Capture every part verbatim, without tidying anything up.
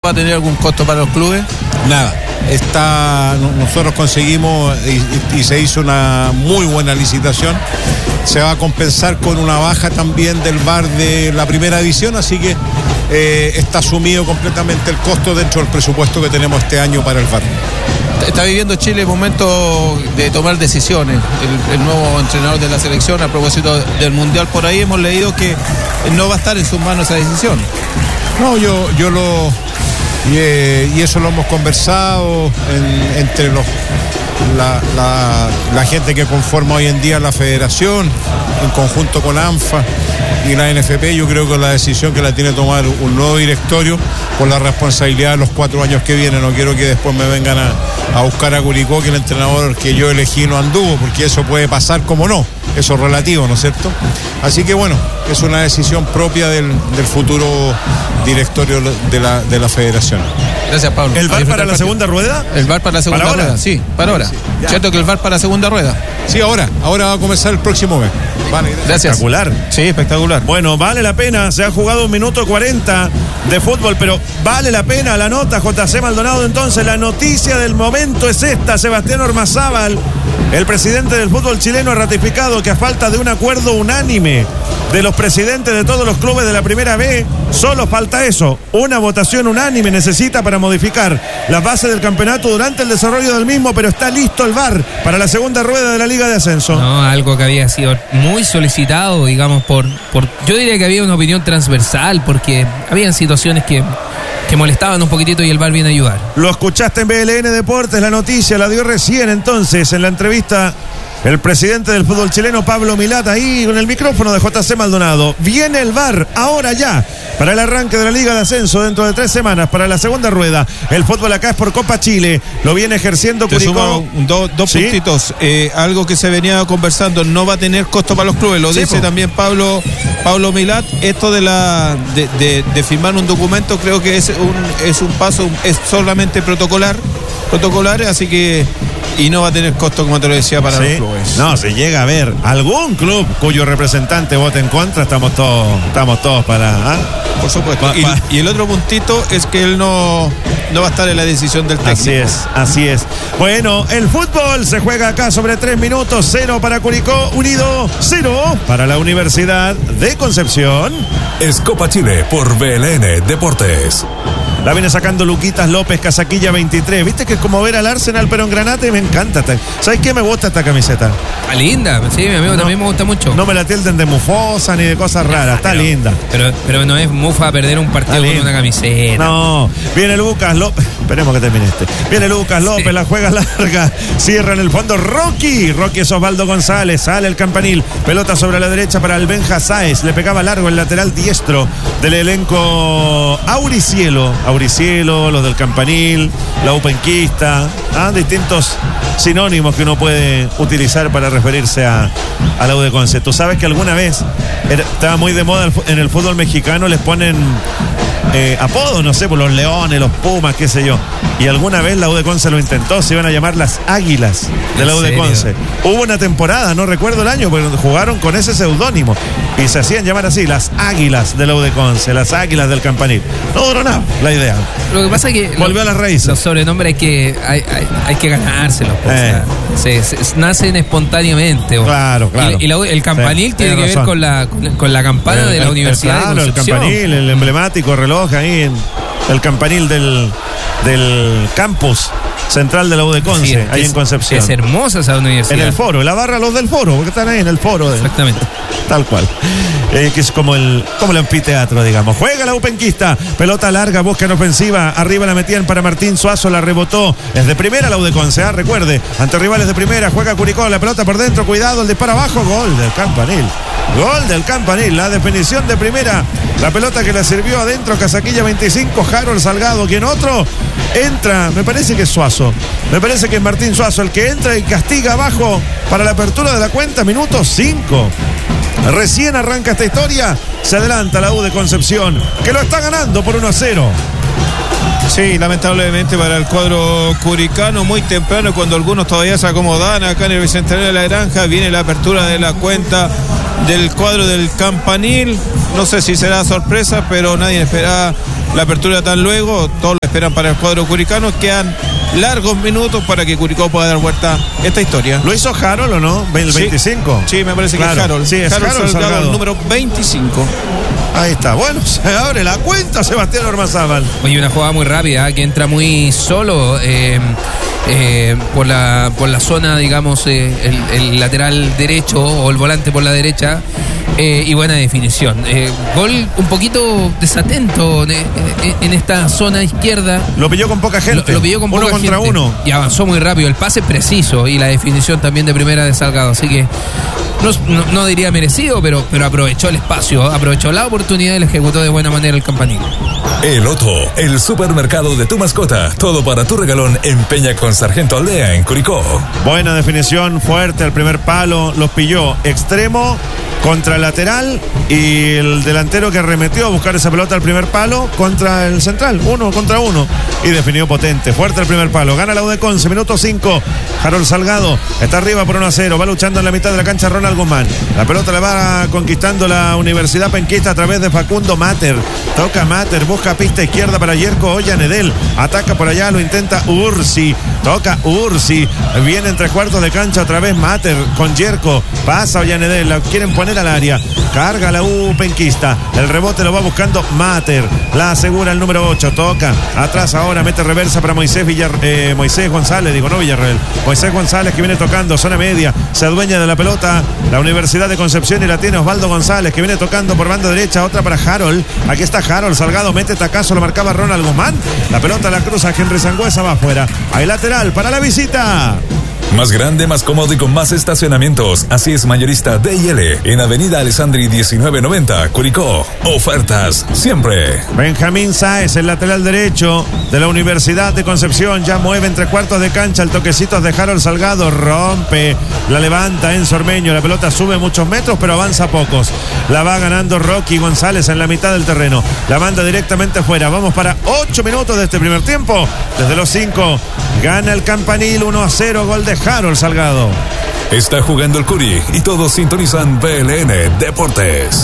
va a tener algún costo para los clubes? Nada. Está, nosotros conseguimos y, y se hizo una muy buena licitación. Se va a compensar con una baja también del V A R de la primera división, así que eh, está asumido completamente el costo dentro del presupuesto que tenemos este año para el V A R. Está viviendo Chile momento de tomar decisiones. El, el nuevo entrenador de la selección, a propósito del Mundial, por ahí hemos leído que no va a estar en sus manos esa decisión. No, yo, yo lo... Y, eh, y eso lo hemos conversado en, entre los la, la, la gente que conforma hoy en día la federación, en conjunto con ANFA y la N F P. Yo creo que la decisión que la tiene que tomar un nuevo directorio por la responsabilidad de los cuatro años que vienen. No quiero que después me vengan a, a buscar a Curicó que el entrenador que yo elegí no anduvo, porque eso puede pasar como no. Eso es relativo, ¿no es cierto? Así que bueno, es una decisión propia del, del futuro directorio de la, de la federación. Gracias, Pablo. ¿El V A R para la segunda rueda? El V A R para la segunda ¿Para rueda? Sí, para ahora. Sí, ¿Cierto que el V A R para la segunda rueda? Sí, ahora. Ahora va a comenzar el próximo mes. Vale, gracias. Espectacular. Sí, espectacular. Bueno, vale la pena. Se ha jugado un minuto cuarenta de fútbol, pero vale la pena la nota, J C Maldonado. Entonces, la noticia del momento es esta. Sebastián Ormazábal, el presidente del fútbol chileno, ha ratificado que a falta de un acuerdo unánime de los presidentes de todos los clubes de la primera B, solo falta eso, una votación unánime necesita para modificar las bases del campeonato durante el desarrollo del mismo, pero está listo el V A R para la segunda rueda de la Liga de Ascenso. No, algo que había sido muy solicitado, digamos, por, por yo diría que había una opinión transversal, porque habían situaciones que, que molestaban un poquitito y el V A R viene a ayudar. Lo escuchaste en B L N Deportes, la noticia la dio recién entonces en la entrevista el presidente del fútbol chileno, Pablo Milat, ahí con el micrófono de J C Maldonado. Viene el V A R ahora ya para el arranque de la Liga de Ascenso dentro de tres semanas para la segunda rueda. El fútbol acá es por Copa Chile, lo viene ejerciendo Te Curicó. sumo do, dos ¿Sí? puntitos. Eh, algo que se venía conversando, no va a tener costo para los clubes, lo Sí, dice po. también Pablo Pablo Milat. Esto de la de, de, de firmar un documento creo que es un es un paso, es solamente protocolar, protocolar, así que y no va a tener costo, como te lo decía, para Sí. los clubes. No, si llega a haber algún club cuyo representante vote en contra, estamos todos, estamos todos para. ¿ah? Por supuesto. Pa- Y, pa- y el otro puntito es que él no, no va a estar en la decisión del técnico. Así es, así es. Bueno, el fútbol se juega acá sobre tres minutos, cero para Curicó Unido, cero para la Universidad de Concepción. Es Copa Chile por B L N Deportes. La viene sacando Luquitas López, Casaquilla veintitrés. ¿Viste que es como ver al Arsenal pero en Granate? Me encanta. ¿Sabes qué? Me gusta esta camiseta. Está linda, sí, mi amigo No, también me gusta mucho. No me la tilden de mufosa ni de cosas raras. Está pero, linda. Pero, pero no es mufa perder un partido Está con linda. una camiseta. No, viene Lucas López. Esperemos que termine este. Viene Lucas López, Sí. la juega larga. Cierra en el fondo Rocky. Rocky es Osvaldo González. Sale el campanil. Pelota sobre la derecha para Albenja Sáez. Le pegaba largo el lateral diestro del elenco Auricielo. Auricielo, los del campanil, la Upenquista. ¿ah? Distintos sinónimos que uno puede utilizar para referirse a, a la U de Conce. Tú sabes que alguna vez era, estaba muy de moda el fu- en el fútbol mexicano, les ponen eh, apodos, no sé, por los leones, los pumas, qué sé yo. Y alguna vez la U de Conce lo intentó, se iban a llamar las Águilas de la ¿En U de serio? Conce. Hubo una temporada, no recuerdo el año, pero jugaron con ese seudónimo y se hacían llamar así, las Águilas de la U de Conce, las Águilas del Campanil. No duró nada la idea. Lo que pasa es que Volvió lo- a las raíces. Los sobrenombres hay que, hay, hay, hay que ganárselos. pues, Eh. o sea, se, se- nacen espontáneamente. o- Claro, claro. Y, y la- el campanil Sí, tiene que tenés ver razón. con la, con, con la campana de El- la el- Universidad claro, de el Concepción. campanil, el emblemático reloj ahí, en el campanil del, del campus central de la U de Conce, Sí, ahí es- en Concepción. Es hermosa esa universidad. En el foro, la barra los del foro, porque están ahí en el foro. De, Exactamente. tal cual. Eh, que es como el, como el anfiteatro, digamos. Juega la Upenquista. Pelota larga, busca en ofensiva. Arriba la metían para Martín Suazo, la rebotó. Es de primera la U de Conce, ah, recuerde. Ante rivales de primera, juega Curicó, la pelota por dentro, cuidado, el disparo abajo. Gol del Campanil. Gol del Campanil. La definición de primera. La pelota que le sirvió adentro, Casaquilla veinticinco, Harold Salgado. Quien otro entra, me parece que es Suazo. Me parece que es Martín Suazo el que entra y castiga abajo para la apertura de la cuenta, minuto cinco. Recién arranca esta historia, se adelanta la U de Concepción, que lo está ganando por uno a cero. Sí, lamentablemente para el cuadro curicano, muy temprano, cuando algunos todavía se acomodan acá en el Bicentenario de la Granja, viene la apertura de la cuenta del cuadro del Campanil. No sé si será sorpresa, pero nadie espera la apertura tan luego, todos lo esperan para el cuadro curicano, quedan largos minutos para que Curicó pueda dar vuelta a esta historia. ¿Lo hizo Harold o no? ¿El veinticinco? Sí, sí, me parece claro. que es Harold. Sí, es Harold, Harold Salgado, Salgado. el número veinticinco. Ahí está. Bueno, se abre la cuenta Sebastián Ormazábal. Oye, una jugada muy rápida, ¿eh? Que entra muy solo eh, eh, por, la, por la zona, digamos, eh, el, el lateral derecho o el volante por la derecha. Eh, y buena definición. Eh, gol un poquito desatento eh, eh, en esta zona izquierda. Lo pilló con poca gente. Lo, lo pilló con uno poca contra gente. uno. Y avanzó muy rápido. El pase preciso y la definición también de primera de Salgado. Así que no, no, no diría merecido, pero, pero aprovechó el espacio, aprovechó la oportunidad y la ejecutó de buena manera el campanil. El Otto, el supermercado de tu mascota. Todo para tu regalón en Peña con Sargento Aldea en Curicó. Buena definición, fuerte al primer palo. Los pilló extremo contra el lateral y el delantero que arremetió a buscar esa pelota al primer palo contra el central, uno contra uno, y definió potente, fuerte el primer palo. Gana la U de Conce, minuto cinco. Harold Salgado está arriba por uno a cero, va luchando en la mitad de la cancha Ronald Guzmán. La pelota la va conquistando la Universidad Penquista a través de Facundo Mater. Toca Mater, busca pista izquierda para Yerko Ollanedel. Ataca por allá, lo intenta Ursi. Toca Ursi. Viene en tres cuartos de cancha otra vez Mater con Yerko. Pasa Ollanedel, la quieren poner al área. Carga la U Penquista. El rebote lo va buscando Mater. La asegura el número ocho. Toca. Atrás ahora mete reversa para Moisés Villar, eh, Moisés González, digo, no Villarreal. Moisés González que viene tocando zona media. Se adueña de la pelota la Universidad de Concepción y la tiene Osvaldo González que viene tocando por banda derecha. Otra para Harold. Aquí está Harold Salgado. Mete tacazo. Lo marcaba Ronald Guzmán. La pelota la cruza Henry Sangüesa. Va afuera. Hay lateral para la visita. Más grande, más cómodo y con más estacionamientos. Así es Mayorista D y L en Avenida Alessandri diecinueve noventa, Curicó. Ofertas siempre. Benjamín Sáez, el lateral derecho de la Universidad de Concepción. Ya mueve entre cuartos de cancha. El toquecito de Harold Salgado. Rompe. La levanta en Ormeño. La pelota sube muchos metros, pero avanza pocos. La va ganando Rocky González en la mitad del terreno. La manda directamente afuera. Vamos para ocho minutos de este primer tiempo. Desde los cinco. Gana el Campanil uno a cero. Gol de Harold Salgado. Está jugando el Curi y todos sintonizan B L N Deportes.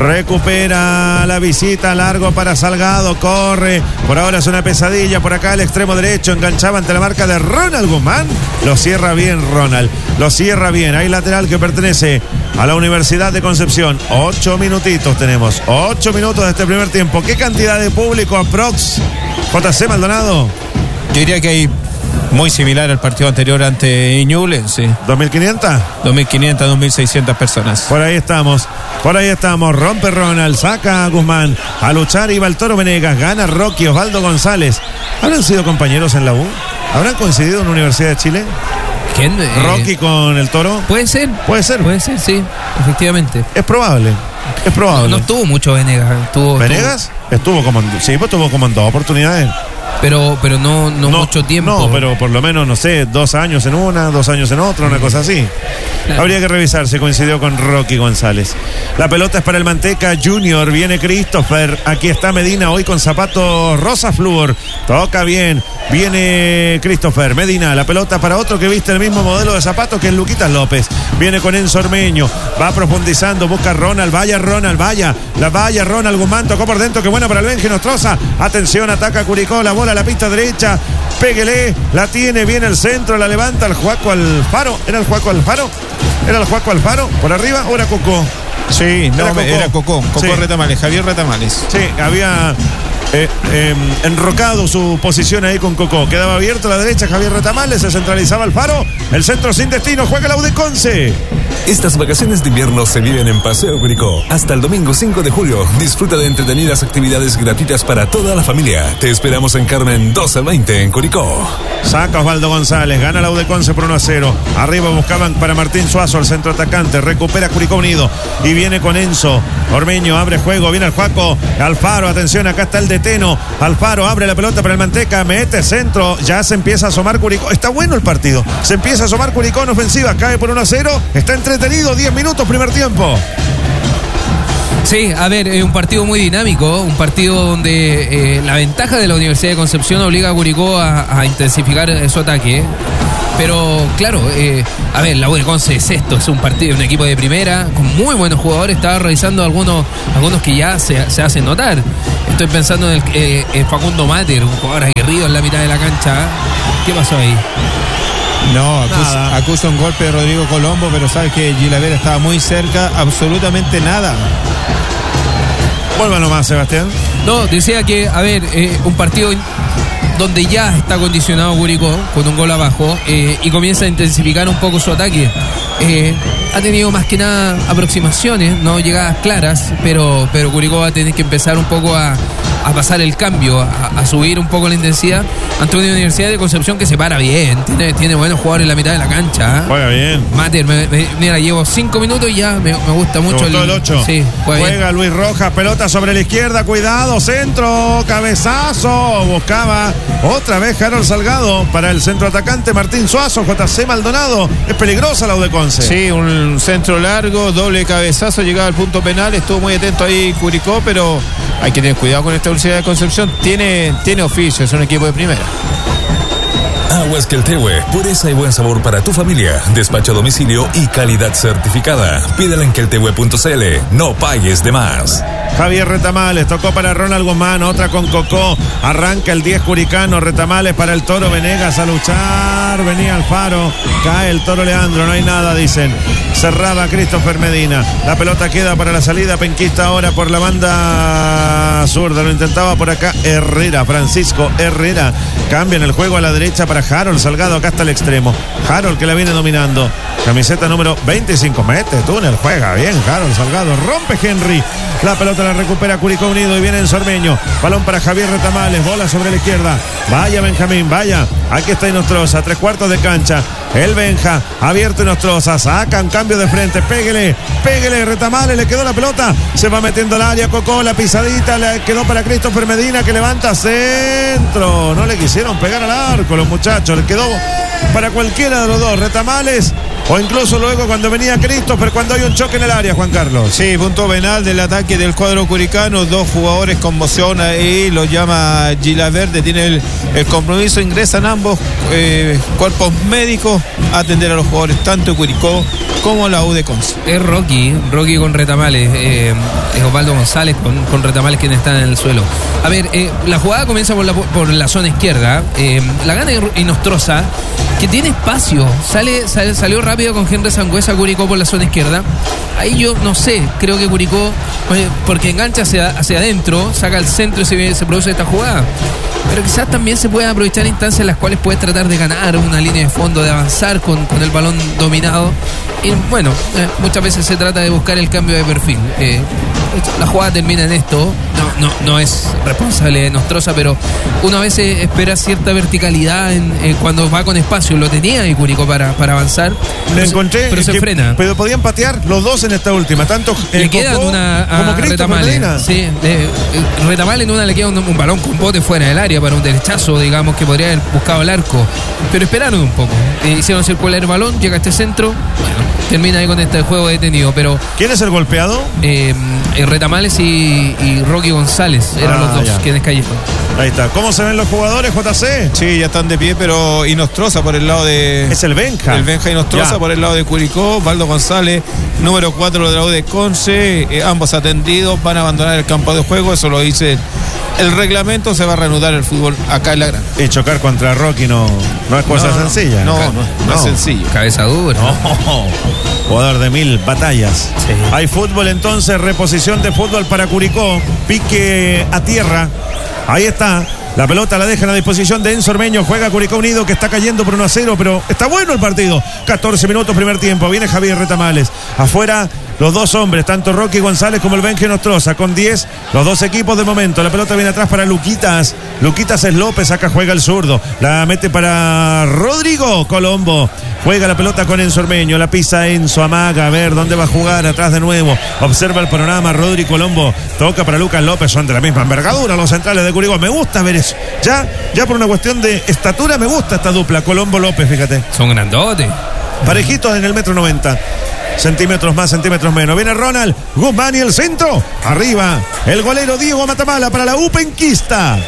Recupera la visita, largo para Salgado, corre, por ahora es una pesadilla, por acá el extremo derecho, enganchaba ante la marca de Ronald Guzmán, lo cierra bien Ronald, lo cierra bien, hay lateral que pertenece a la Universidad de Concepción. Ocho minutitos tenemos, ocho minutos de este primer tiempo. ¿Qué cantidad de público aprox? J C Maldonado. Yo diría que hay muy similar al partido anterior ante Ñublense. ¿dos mil quinientos? dos mil quinientas, dos mil seiscientas personas. Por ahí estamos, por ahí estamos. Rompe Ronald, saca a Guzmán. A luchar iba el Toro Venegas. Gana Rocky, Osvaldo González. ¿Habrán sido compañeros en la U? ¿Habrán coincidido en la Universidad de Chile? ¿Quién? Eh, Rocky con el Toro. Puede ser. Puede ser. Puede ser, sí, efectivamente. Es probable. Es probable. No, no estuvo mucho Venegas. Estuvo, ¿Venegas? Estuvo, estuvo como en, sí, pues estuvo como en dos oportunidades. Pero, pero no, no, no mucho tiempo. No, pero por lo menos, no sé, dos años en una, dos años en otra, una cosa así. Claro. Habría que revisar, se coincidió con Rocky González. La pelota es para el Manteca Junior, viene Christopher, aquí está Medina hoy con zapatos rosa flúor, toca bien, viene Christopher, Medina, la pelota para otro que viste el mismo modelo de zapatos que es Luquitas López, viene con Enzo Ormeño, va profundizando, busca a Ronald, vaya Ronald, vaya, la vaya Ronald Guzmán, tocó por dentro, que buena para el Benji Nostroza, atención, ataca Curicó, la bola a la pista derecha, péguele, la tiene, viene el centro, la levanta el Juaco Alfaro, ¿era el Juaco Alfaro? ¿Era el Juaco Alfaro? ¿Por arriba o era Cocó? Sí, no, era Cocó, era Cocó, Cocó sí. Retamales, Javier Retamales. Sí, había eh, eh, enrocado su posición ahí con Cocó, quedaba abierto a la derecha Javier Retamales, se centralizaba Alfaro, el centro sin destino, juega la U de Conce. Estas vacaciones de invierno se viven en Paseo Curicó. Hasta el domingo cinco de julio, disfruta de entretenidas actividades gratuitas para toda la familia. Te esperamos en Carmen doce veinte en Curicó. Saca Osvaldo González, gana la U de Conce por uno a cero. Arriba buscaban para Martín Suazo, el centro atacante, recupera Curicó Unido y viene con Enzo. Ormeño abre juego, viene el Juaco Alfaro, atención, acá está el deteno. Alfaro abre la pelota para el Manteca, mete centro, ya se empieza a asomar Curicó. Está bueno el partido, se empieza a asomar Curicó en ofensiva, cae por uno a cero, está entretenido, diez minutos primer tiempo. Sí, a ver, es un partido muy dinámico, un partido donde eh, la ventaja de la Universidad de Concepción obliga a Curicó a, a intensificar su ataque. pero claro, eh, a ver, la U de Conce es esto, es un partido, un equipo de primera, con muy buenos jugadores. Estaba revisando algunos, algunos que ya se, se hacen notar. Estoy pensando en, el, eh, en Facundo Mater, un jugador aguerrido en la mitad de la cancha. ¿Qué pasó ahí? No, acusa, acusa un golpe de Rodrigo Colombo, pero sabes que Gilaver estaba muy cerca, absolutamente nada. Vuelva nomás, Sebastián. No, decía que, a ver, eh, un partido donde ya está condicionado Curicó con un gol abajo eh, y comienza a intensificar un poco su ataque. Eh, ha tenido más que nada aproximaciones, no llegadas claras, pero, pero Curicó va a tener que empezar un poco a, a pasar el cambio, a, a subir un poco la intensidad ante una Universidad de Concepción que se para bien, tiene, tiene buenos jugadores en la mitad de la cancha. ¿eh? Juega bien. Mater, me, me, mira, llevo cinco minutos y ya me, me gusta mucho. El, el ocho. Sí, juega, juega Luis Rojas, pelota sobre la izquierda, cuidado, centro, cabezazo, buscaba otra vez Harold Salgado para el centro atacante Martín Suazo, J C Maldonado. Es peligrosa la U de Conce. Sí, un centro largo, doble cabezazo, llegaba al punto penal, estuvo muy atento ahí Curicó, pero hay que tener cuidado con esta Universidad de Concepción, tiene, tiene oficio, es un equipo de primera. Aguas Queltehue, pureza y buen sabor para tu familia. Despacho a domicilio y calidad certificada. Pídela en queltehue punto c l. No pagues de más. Javier Retamales tocó para Ronald Guzmán, otra con Cocó. Arranca el diez curicano. Retamales para el Toro Venegas a luchar. Venía Alfaro. Cae el Toro Leandro. No hay nada, dicen. Cerraba Christopher Medina. La pelota queda para la salida penquista ahora por la banda zurda. Lo intentaba por acá Herrera. Francisco Herrera. Cambian el juego a la derecha para Harold Salgado. Acá está el extremo. Harold que la viene dominando. Camiseta número veinticinco. Mete túnel. Juega bien Harold Salgado. Rompe Henry. La pelota la recupera Curicó Unido y viene en Sormeño. Balón para Javier Retamales. Bola sobre la izquierda. Vaya Benjamín. Vaya. Aquí está Inostroza. Tres cuartos de cancha. El Benja. Abierto Inostroza. Saca un cambio de frente. Péguele. Péguele. Retamales. Le quedó la pelota. Se va metiendo al área. Cocó. La pisadita. Le quedó para Christopher Medina que levanta centro. No le quisieron pegar al arco los muchachos. Le quedó para cualquiera de los dos. Retamales. O incluso luego cuando venía Christopher, cuando hay un choque en el área, Juan Carlos. Sí, punto penal del ataque del cuadro curicano. Dos jugadores con moción ahí, lo llama Gilaverde, tiene el, el compromiso. Ingresan ambos eh, cuerpos médicos a atender a los jugadores, tanto de Curicó como la U de Conce. Es Rocky, Rocky con Retamales, eh, es Osvaldo González con, con Retamales quien está en el suelo. A ver, eh, la jugada comienza por la, por la zona izquierda. Eh, la gana Inostroza, que tiene espacio, sale, sale salió rápido con Henry Sangüesa Curicó por la zona izquierda. Ahí yo no sé, creo que Curicó, pues, porque engancha hacia, hacia adentro, saca al centro y se, se produce esta jugada. Pero quizás también se pueden aprovechar instancias en las cuales puedes tratar de ganar una línea de fondo, de avanzar con, con el balón dominado. Y bueno, eh, muchas veces se trata de buscar el cambio de perfil. Eh, la jugada termina en esto. No, no, no es responsable de Nostroza, pero uno a veces espera cierta verticalidad en, eh, cuando va con espacio. Lo tenía y Curicó para, para avanzar. Le pero encontré. Se, pero se que, frena. Pero podían patear los dos en esta última. Tanto le quedan Cocó una a como Retamales. Sí, eh, eh, Retamales en una le queda un, un balón con bote fuera del área para un derechazo, digamos, que podría haber buscado el arco. Pero esperaron un poco. Eh, hicieron circular el balón, llega a este centro. Bueno, termina ahí con este juego detenido. Pero ¿quién es el golpeado? Eh, eh, Retamales y, y Rocky González eran ah, los dos ya. quienes cayeron. Ahí está. ¿Cómo se ven los jugadores, J C? Sí, ya están de pie, pero Inostroza por el lado de... Es el Benja. El Benja Inostroza por el lado de Curicó. Valdo González, número cuatro de la U de Conce. Eh, ambos atendidos, van a abandonar el campo de juego. Eso lo dice el reglamento. Se va a reanudar el fútbol acá en la Gran. Y chocar contra Rocky no, no es cosa no, sencilla. No, no, no, no es sencillo. Cabeza dura. No. Jugador de mil batallas. Sí. Hay fútbol entonces, reposición de fútbol para Curicó. Pique a tierra. Ahí está. La pelota la deja a la disposición de Enzo Ormeño. Juega Curicó Unido que está cayendo por uno a cero, pero está bueno el partido. catorce minutos primer tiempo. Viene Javier Retamales. Afuera los dos hombres, tanto Rocky González como el Benja Nostroza. Con diez, los dos equipos de momento. La pelota viene atrás para Luquitas. Luquitas es López. Acá juega el zurdo. La mete para Rodrigo Colombo. Juega la pelota con Enzo Ormeño. La pisa Enzo, amaga. A ver dónde va a jugar. Atrás de nuevo. Observa el panorama. Rodrigo Colombo. Toca para Lucas López. Son de la misma envergadura los centrales de Curicó. Me gusta ver eso. Ya, ya por una cuestión de estatura me gusta esta dupla. Colombo López, fíjate. Son grandotes. Parejitos en el metro noventa. Centímetros más, centímetros menos. Viene Ronald Guzmán y el centro. Arriba. El golero Diego Matamala para la U Penquista.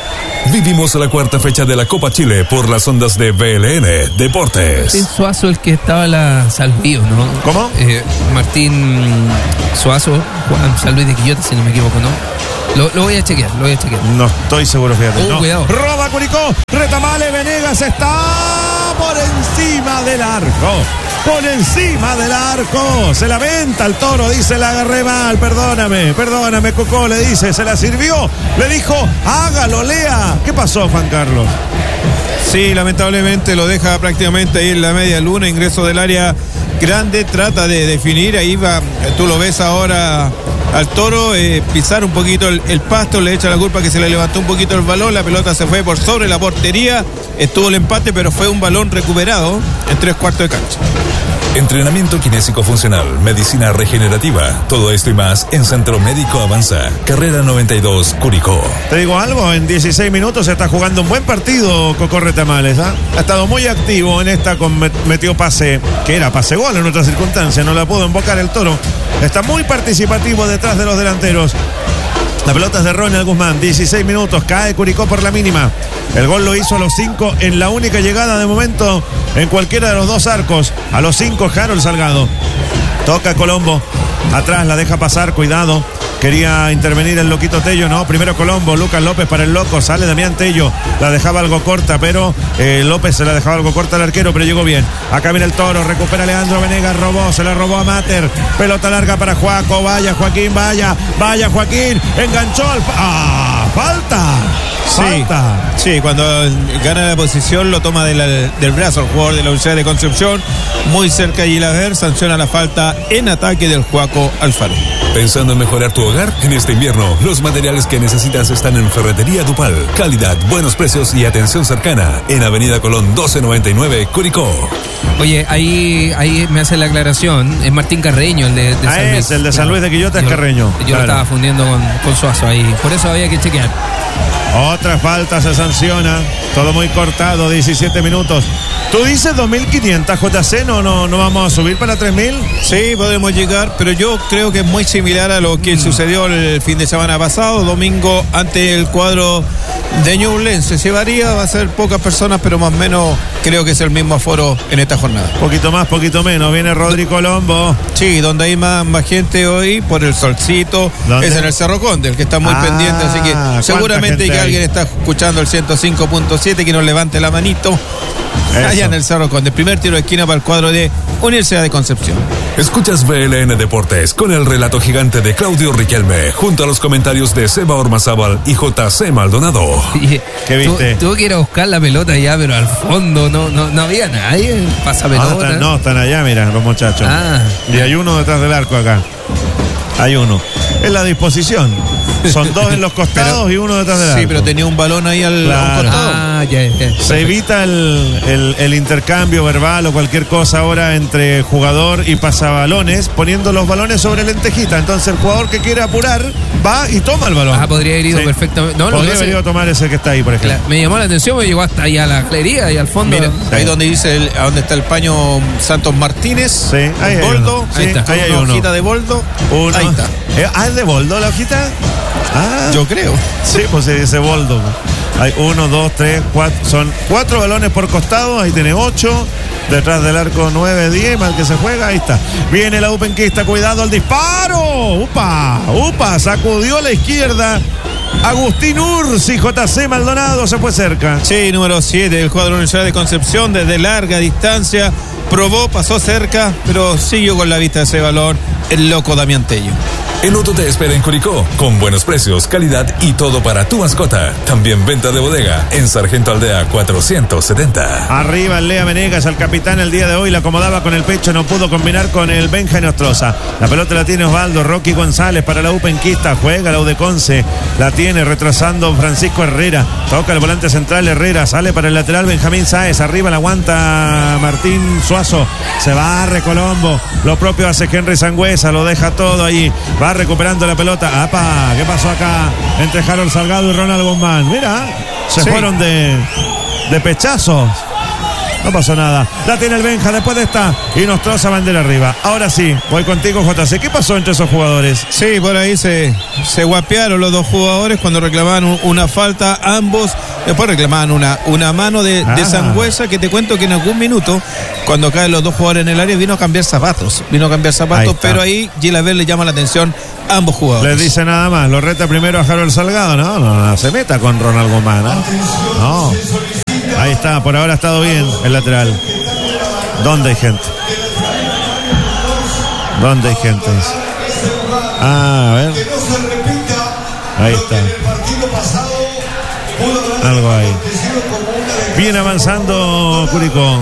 Vivimos la cuarta fecha de la Copa Chile por las ondas de V L N Deportes. Martín Suazo, el que estaba en la San Luis, ¿no? ¿Cómo? Eh, Martín Suazo, Juan San Luis de Quillota, si no me equivoco, ¿no? Lo, lo voy a chequear, lo voy a chequear. No estoy seguro, fíjate. Oh, no. cuidado. Roba Curicó, retamale, Venegas está por encima del arco. Por encima del arco. Se la venta el Toro, dice, la agarré mal, perdóname, perdóname, Cocó, le dice, se la sirvió. Le dijo, hágalo, Lea. ¿Qué pasó, Juan Carlos? Sí, lamentablemente lo deja prácticamente ahí en la media luna, ingreso del área grande, trata de definir, ahí va, tú lo ves ahora al Toro, eh, pisar un poquito el, el pasto, le echa la culpa que se le levantó un poquito el balón, la pelota se fue por sobre la portería, estuvo el empate, pero fue un balón recuperado en tres cuartos de cancha. Entrenamiento kinésico funcional, medicina regenerativa, todo esto y más en Centro Médico Avanza, carrera noventa y dos, Curicó. Te digo algo, en dieciséis minutos se está jugando un buen partido Cocó Retamales, ¿ah? Ha estado muy activo en esta, con metió pase, que era pase gol en otras circunstancias, no la pudo invocar el Toro. Está muy participativo detrás de los delanteros. La pelota es de Ronald Guzmán, dieciséis minutos, cae Curicó por la mínima. El gol lo hizo a los cinco en la única llegada de momento en cualquiera de los dos arcos. A los cinco, Harold Salgado. Toca Colombo, atrás la deja pasar, cuidado. Quería intervenir el loquito Tello, no, primero Colombo, Lucas López para el loco, sale Damián Tello, la dejaba algo corta, pero eh, López se la dejaba algo corta al arquero, pero llegó bien. Acá viene el Toro, recupera Leandro Venegas, robó, se la robó a Mater, pelota larga para Juaco, vaya Joaquín, vaya, vaya Joaquín, enganchó al... ¡Ah! ¡Falta! Sí, ¡Falta! sí, cuando gana la posición lo toma de la, del brazo el jugador de la Universidad de Concepción, muy cerca de Gilaver, sanciona la falta en ataque del Juaco Alfaro. ¿Pensando en mejorar tu hogar? En este invierno, los materiales que necesitas están en Ferretería Dupal. Calidad, buenos precios y atención cercana. En Avenida Colón doce noventa y nueve, Curicó. Oye, ahí, ahí me hace la aclaración, es Martín Carreño, el de, de Ah, San Luis. es, el de San Luis de Quillota es Yo- Carreño. Yo Claro. lo estaba fundiendo con, con Suazo ahí, por eso había que chequear. Otra falta se sanciona. Todo muy cortado, diecisiete minutos. Tú dices dos mil quinientos, J C, ¿no, no, no vamos a subir para tres mil? Sí, podemos llegar, pero yo creo que es muy similar a lo que sucedió el fin de semana pasado, domingo, ante el cuadro de Ñublense. Se varía, va a ser pocas personas, pero más o menos creo que es el mismo aforo en esta jornada. Poquito más, poquito menos. Viene Rodri Colombo. Sí, donde hay más, más gente hoy, por el solcito, ¿Dónde? es en el Cerro Conde, el que está muy Ah, pendiente, así que ¿cuánta seguramente gente que hay? alguien está escuchando el ciento cinco punto siete, que nos levante la manito. Eso. Allá en el Cerro Conde, primer tiro de esquina para el cuadro de Universidad de Concepción. Escuchas V L N Deportes con el relato gigante de Claudio Riquelme, junto a los comentarios de Seba Ormazábal y J C Maldonado. Y, ¿Qué viste? tu- Tuve que ir a buscar la pelota ya, pero al fondo no, no, no había nadie. Pasa Ah, pelota. están, no, están allá, mira, los muchachos. Ah. Y hay uno detrás del arco acá. Hay uno. Es la disposición. Son dos en los costados y uno detrás del arco. Sí, pero tenía un balón ahí al, Claro. a un costado. Ah, ya, ya. Se evita el, el- el intercambio verbal o cualquier cosa ahora entre jugador y pasabalones, poniendo los balones sobre lentejita. Entonces el jugador que quiere apurar va y toma el balón. Ah, podría haber ido Sí. perfectamente. No, lo que Podría pasa haber es ido a tomar ese que está ahí, por que ejemplo. la- me llamó la atención, me llegó hasta ahí a la galería y al fondo. Mira, Sí. ahí donde dice el, a donde está el paño Santos Martínez. Sí, ahí hay Boldo. uno. Ahí está. Ahí hay una uno. hojita de Boldo. Uno. Ahí está. Eh, ah, ¿es de Boldo la hojita? Ah, Yo creo. sí, pues se dice Boldo. Hay uno, dos, tres, cuatro. Son cuatro balones por costado. Ahí tiene ocho. Detrás del arco nueve, diez. Mal que se juega. Ahí está. Viene la Upenquista. Cuidado al disparo. Upa, upa. Sacudió a la izquierda. Agustín Ursi. J C Maldonado se fue cerca. Sí, número siete del cuadro de Universidad de Concepción, desde larga distancia, probó, pasó cerca, pero siguió con la vista de ese balón el loco Damián Tello. El Loto te espera en Curicó, con buenos precios, calidad y todo para tu mascota. También venta de bodega en Sargento Aldea cuatrocientos setenta. Arriba el Lea Venegas, al capitán el día de hoy, la acomodaba con el pecho, no pudo combinar con el Benja Nostroza. La pelota la tiene Osvaldo, Rocky González para la Upenquista, juega la Udeconce, la tiene retrasando Francisco Herrera, toca el volante central Herrera, sale para el lateral Benjamín Sáez, arriba la aguanta Martín Suazo, se barre Colombo, lo propio hace Henry Sangüesa, lo deja todo ahí, va recuperando la pelota. ¡Apa! ¿Qué pasó acá? Entre Harold Salgado y Ronald Guzmán. Mira, se Sí. fueron de, de pechazos. no pasó nada. La tiene el Benja después de esta y nos troza bandera arriba. Ahora sí, voy contigo, J C. ¿Qué pasó entre esos jugadores? Sí, por ahí se, se guapearon los dos jugadores cuando reclamaban un, una falta, ambos. Después reclamaban una, una mano de, Ah. de Sangüesa, que te cuento que en algún minuto, cuando caen los dos jugadores en el área, vino a cambiar zapatos. Vino a cambiar Ahí zapatos, está. pero ahí Gilaver le llama la atención a ambos jugadores. Les dice nada más, lo reta primero a Harold Salgado. No, no, no se meta con Ronald Guzmán. ¿eh? No. Ahí está, por ahora ha estado bien el lateral. ¿Dónde hay gente? ¿Dónde hay gente? Ah, a ver. Ahí está. Algo ahí. Viene avanzando Curicó.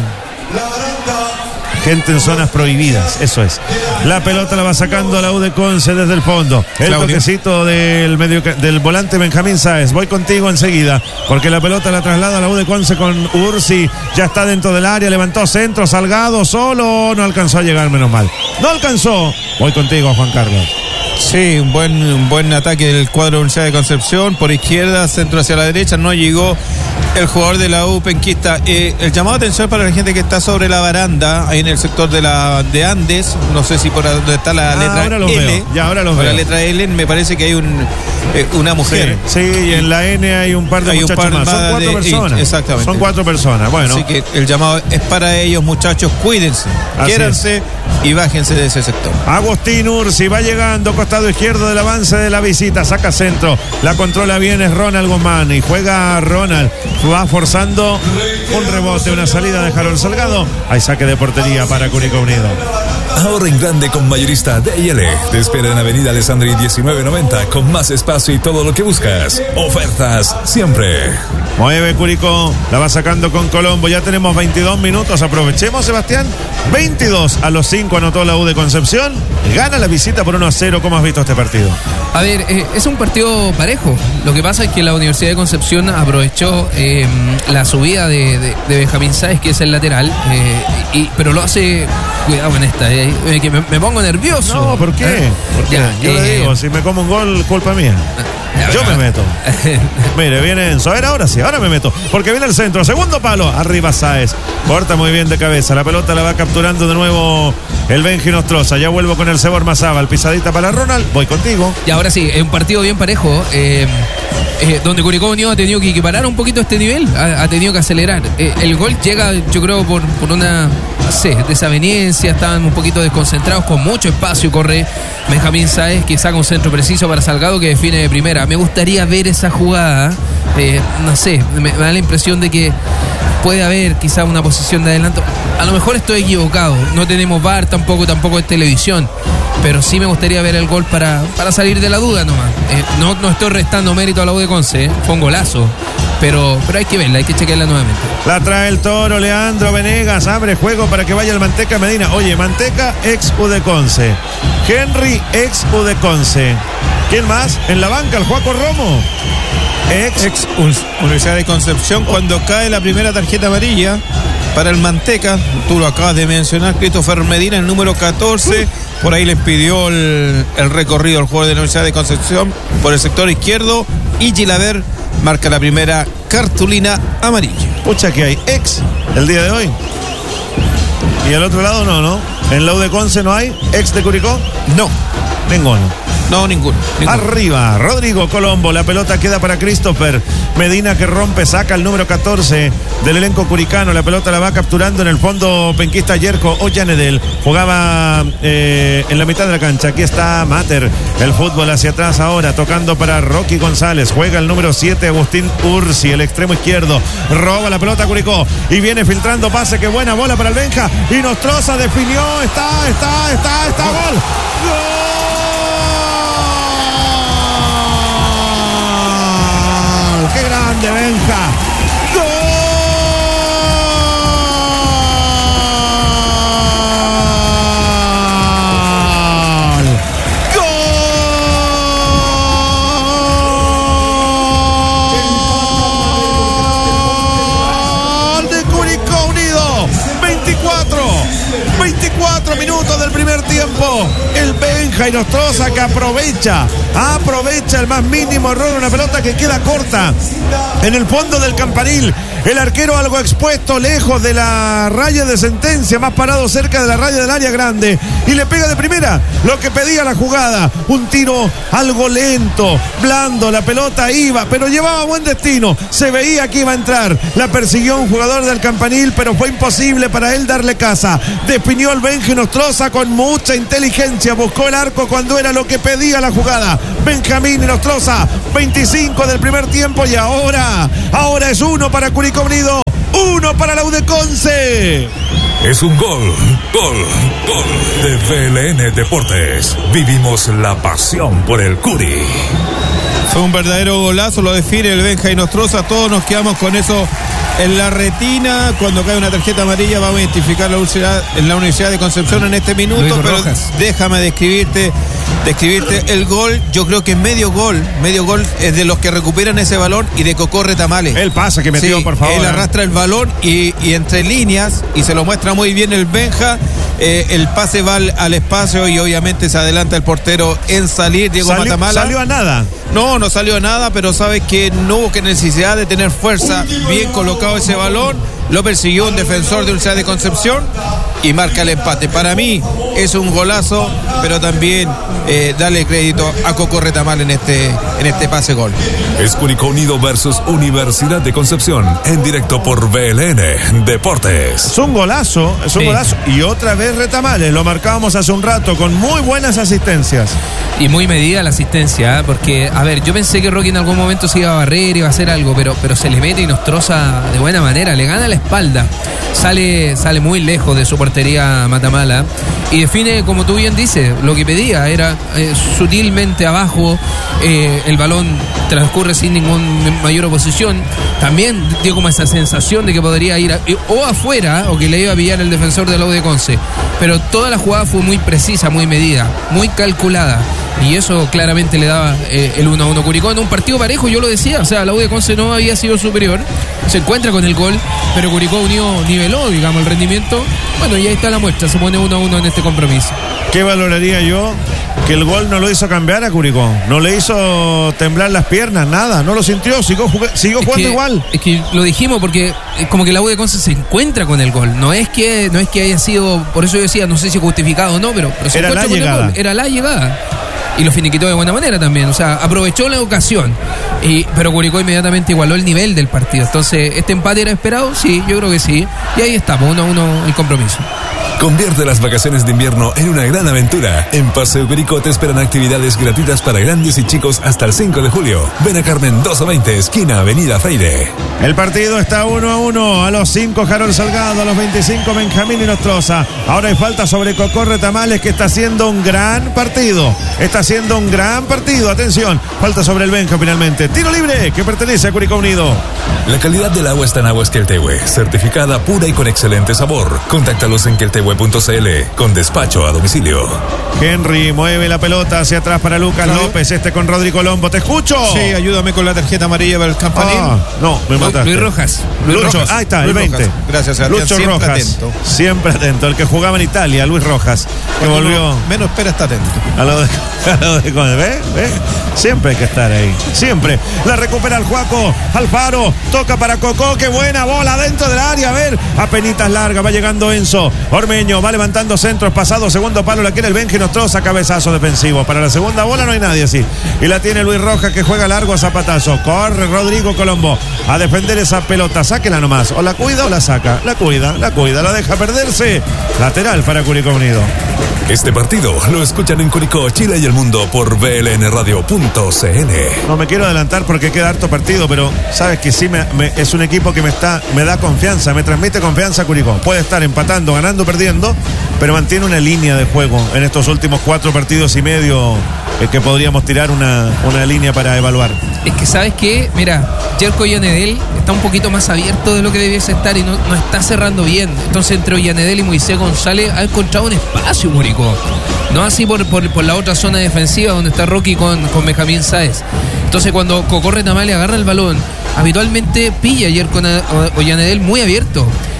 Gente en zonas prohibidas, eso es. La pelota la va sacando a la U de Conce desde el fondo. El Claudio. toquecito del, medio, del volante Benjamín Sáez. Voy contigo enseguida, porque la pelota la traslada a la U de Conce con Ursi. Ya está dentro del área, levantó centro, Salgado solo. No alcanzó a llegar, menos mal. No alcanzó. Voy contigo, Juan Carlos. Sí, un buen, un buen ataque del cuadro de Universidad de Concepción. Por izquierda, centro hacia la derecha. No llegó el jugador de la U penquista. Eh, el llamado de atención para la gente que está sobre la baranda, ahí en el sector de la de Andes. No sé si por donde está la Ah, letra ahora los L. veo. Ya, ahora los por veo. la letra L, me parece que hay un, eh, una mujer. Sí, y en la N hay un par de Hay un muchachos par más. Son más cuatro de- personas. exactamente. Son cuatro personas. Bueno. Así que el llamado es para ellos, muchachos. Cuídense, Así quiéranse y bájense de ese sector. Agustín Ursi va llegando, costado izquierdo del avance de la visita, saca centro, la controla bien, es Ronald Guzmán y juega Ronald, va forzando un rebote, una salida de Harold Salgado, hay saque de portería para Curicó Unido. Ahorra en grande con Mayorista D y L. Te espera en Avenida Alessandri diecinueve noventa con más espacio y todo lo que buscas. Ofertas siempre. Mueve Curicó, la va sacando con Colombo, ya tenemos veintidós minutos, aprovechemos Sebastián, veintidós a los cinco anotó la U de Concepción, gana la visita por uno a cero. ¿Cómo has visto este partido? A ver, eh, es un partido parejo. Lo que pasa es que la Universidad de Concepción aprovechó eh, la subida de, de, de Benjamín Sáez, que es el lateral, eh, y, pero lo hace, cuidado en esta, eh, eh, que me, me pongo nervioso. No, ¿por qué? ¿Eh? ¿Por qué? Ya, Yo le eh, digo, si me como un gol, culpa mía. Yo me meto. Mire, viene Enzo. A ver, ahora sí, ahora me meto. Porque viene el centro. Segundo palo. Arriba Sáez. Corta muy bien de cabeza. La pelota la va capturando de nuevo el Benji Nostroza. Ya vuelvo con el Cebor Mazábal. Pisadita para Ronald. Voy contigo. Y ahora sí, es un partido bien parejo, eh, eh, donde Curicó Unido ha tenido que equiparar un poquito este nivel, ha, ha tenido que acelerar. Eh, el gol llega, yo creo, por, por una, no sé, desaveniencia, estaban un poquito desconcentrados, con mucho espacio, corre Benjamín Sáez, que saca un centro preciso para Salgado, que define de primera. Me gustaría ver esa jugada, eh, no sé, me, me da la impresión de que puede haber quizá una posición de adelanto. A lo mejor estoy equivocado, no tenemos V A R tampoco, tampoco es televisión, pero sí me gustaría ver el gol para, para salir de la duda nomás. Eh, no, no estoy restando mérito a la U de Conce, eh, fue un golazo, pero, pero hay que verla, hay que chequearla nuevamente. La trae el Toro, Leandro Venegas, abre juego para que vaya el Manteca Medina. Oye, Manteca, ex U de Conce. Henry, ex U de Conce. ¿Quién más? En la banca, el Juaco Romo. Ex. Ex Universidad de Concepción, cuando cae la primera tarjeta amarilla para el Manteca, tú lo acabas de mencionar, Christopher Medina, el número catorce, por ahí le impidió el, el recorrido al jugador de la Universidad de Concepción por el sector izquierdo, y Gilaver marca la primera cartulina amarilla. Pucha, que hay ex el día de hoy. Y al otro lado no, ¿no? En la U de Conce no hay ex de Curicó. No, Ninguno. no, ninguno. ninguno. Arriba, Rodrigo Colombo, la pelota queda para Christopher Medina, que rompe, saca el número catorce del elenco curicano, la pelota la va capturando en el fondo penquista Yerko Ollanedel, jugaba eh, en la mitad de la cancha, aquí está Mater, el fútbol hacia atrás ahora, tocando para Rocky González, juega el número siete Agustín Ursi, el extremo izquierdo, roba la pelota Curicó y viene filtrando pase, qué buena bola para el Benja, y Nostroza definió, está, está, está, está, gol, gol. ¡Qué grande, Benja! ¡Gol! ¡Gol! ¡De Curicó Unido! veinticuatro veinticuatro minutos del primer tiempo. El Benja Inostroza que aprovecha, aprovecha el más mínimo error, una pelota que queda corta en el fondo del campanil. El arquero algo expuesto, lejos de la raya de sentencia, más parado cerca de la raya del área grande. Y le pega de primera lo que pedía la jugada. Un tiro algo lento, blando, la pelota iba, pero llevaba buen destino. Se veía que iba a entrar. La persiguió un jugador del campanil, pero fue imposible para él darle casa. Definió el Benja Inostroza con mucha inteligencia. Buscó el arco cuando era lo que pedía la jugada. Benjamín Inostroza, veinticinco del primer tiempo y ahora, ahora es uno para Curicó Unido, uno para la U de Conce. Es un gol, gol, gol de V L N Deportes. Vivimos la pasión por el Curi. Fue un verdadero golazo, lo define el Benja Inostroza. Todos nos quedamos con eso en la retina. Cuando cae una tarjeta amarilla vamos a identificar la universidad, en la Universidad de Concepción en este minuto, pero Rojas. déjame describirte, describirte el gol. Yo creo que medio gol, medio gol es de los que recuperan ese balón y de Cocó Retamales. El pase que metió, Sí, por favor. él arrastra el balón y, y entre líneas, y se lo muestra muy bien el Benja. Eh, el pase va al, al espacio y obviamente se adelanta el portero en salir, Diego Salió, Matamala. salió a nada. No, no salió nada, pero sabes que no hubo que necesidad de tener fuerza. Bien colocado ese balón, lo persiguió un defensor de Universidad de Concepción y marca el empate. Para mí es un golazo, pero también eh, darle crédito a Cocó Retamal en este, en este pase gol. Es Curicó Unido versus Universidad de Concepción, en directo por V L N Deportes. Es un golazo, es un Sí. golazo. Y otra vez Retamales, lo marcábamos hace un rato, con muy buenas asistencias. Y muy medida la asistencia, ¿eh? Porque, a ver, yo pensé que Rocky en algún momento se iba a barrer, iba a hacer algo, pero, pero se le mete y nos troza de buena manera, le gana la espalda. Sale, sale muy lejos de su portería Matamala y define, como tú bien dices, lo que pedía, era eh, sutilmente abajo, eh, el balón transcurre sin ninguna mayor oposición. También dio como esa sensación de que podría ir a- o afuera o que le iba a pillar el defensor de la U de Conce. Pero toda la jugada fue muy precisa, muy medida, muy calculada. Y eso claramente le daba eh, el uno a uno Curicó en un partido parejo, yo lo decía, o sea, la U de Conce no había sido superior, se encuentra con el gol, pero Curicó Unido niveló, digamos, el rendimiento. Bueno, y ahí está la muestra, se pone uno a uno en este compromiso. ¿Qué valoraría yo? Que el gol no lo hizo cambiar a Curicó, no le hizo temblar las piernas, nada, no lo sintió, siguió, jug- siguió Es jugando que, igual. es que lo dijimos porque eh, como que la U de Conce se encuentra con el gol. No es que no es que haya sido, por eso yo decía, no sé si justificado o no, pero, pero se Era encuentra la con el llegada. gol. Era la llegada. Y lo finiquitó de buena manera también. O sea, aprovechó la ocasión. Y, pero Curicó inmediatamente igualó el nivel del partido. Entonces, ¿este empate era esperado? Sí, yo creo que sí. Y ahí está, pues, uno a uno el compromiso. Convierte las vacaciones de invierno en una gran aventura. En Paseo Curicó te esperan actividades gratuitas para grandes y chicos hasta el cinco de julio. Ven a Carmen doscientos veinte, esquina Avenida Freire. El partido está uno a uno. A los cinco, Harold Salgado. A los veinticinco, Benjamín Inostroza. Ahora hay falta sobre Cocó Retamales, que está haciendo un gran partido. Está haciendo un gran partido. Atención. Falta sobre el Benja finalmente. Tiro libre que pertenece a Curicó Unido. La calidad del agua está en Aguas Queltehue, certificada pura y con excelente sabor. Contáctalos en queltehue punto c l con despacho a domicilio. Henry mueve la pelota hacia atrás para Lucas Claudio. López. Este con Rodrigo Lombo. Te escucho. Sí, ayúdame con la tarjeta amarilla para el campanil. Ah, no, me mataste. Luis Rojas. Luis Lucho, Rojas. ahí está, el Luis veinte. Rojas. Gracias, Sebastián. Lucho Siempre Rojas. atento. Siempre atento. El que jugaba en Italia, Luis Rojas. Que Cuando volvió uno menos espera, está atento. a lo de, a lo de ¿Ve? ¿Ve? Siempre hay que estar ahí. Siempre. La recupera el Juaco. Alfaro. Toca para Cocó. Qué buena bola dentro del área. A ver. Apenitas larga. Va llegando Enzo. Ormeño. Va levantando centros. Pasado. Segundo palo. La quiere el Benja Inostroza. Cabezazo defensivo. Para la segunda bola no hay nadie así. Y la tiene Luis Rojas, que juega largo a zapatazo. Corre Rodrigo Colombo a defender esa pelota. Sáquela nomás. O la cuida o la saca. La cuida. La cuida. La deja perderse. Lateral para Curicó Unido. Este partido lo escuchan en Curicó, Chile y el mundo por V L N radio punto c l. No me quiero adelantar porque queda harto partido, pero sabes que sí me, me- es un equipo que me está me da confianza, me transmite confianza Curicó. Puede estar empatando, ganando, perdiendo, pero mantiene una línea de juego en estos últimos cuatro partidos y medio eh, que podríamos tirar una, una línea para evaluar. Es que, ¿sabes qué? Mira, Jerko Ollanedel está un poquito más abierto de lo que debiese estar y no, no está cerrando bien. Entonces, entre Ollanedel y Moisés González ha encontrado un espacio, Curicó. No así por, por, por la otra zona defensiva donde está Rocky con, con Benjamín Sáez. Entonces, cuando Cocó Retamales agarra el balón, habitualmente pilla a Jerko Ollanedel muy abierto.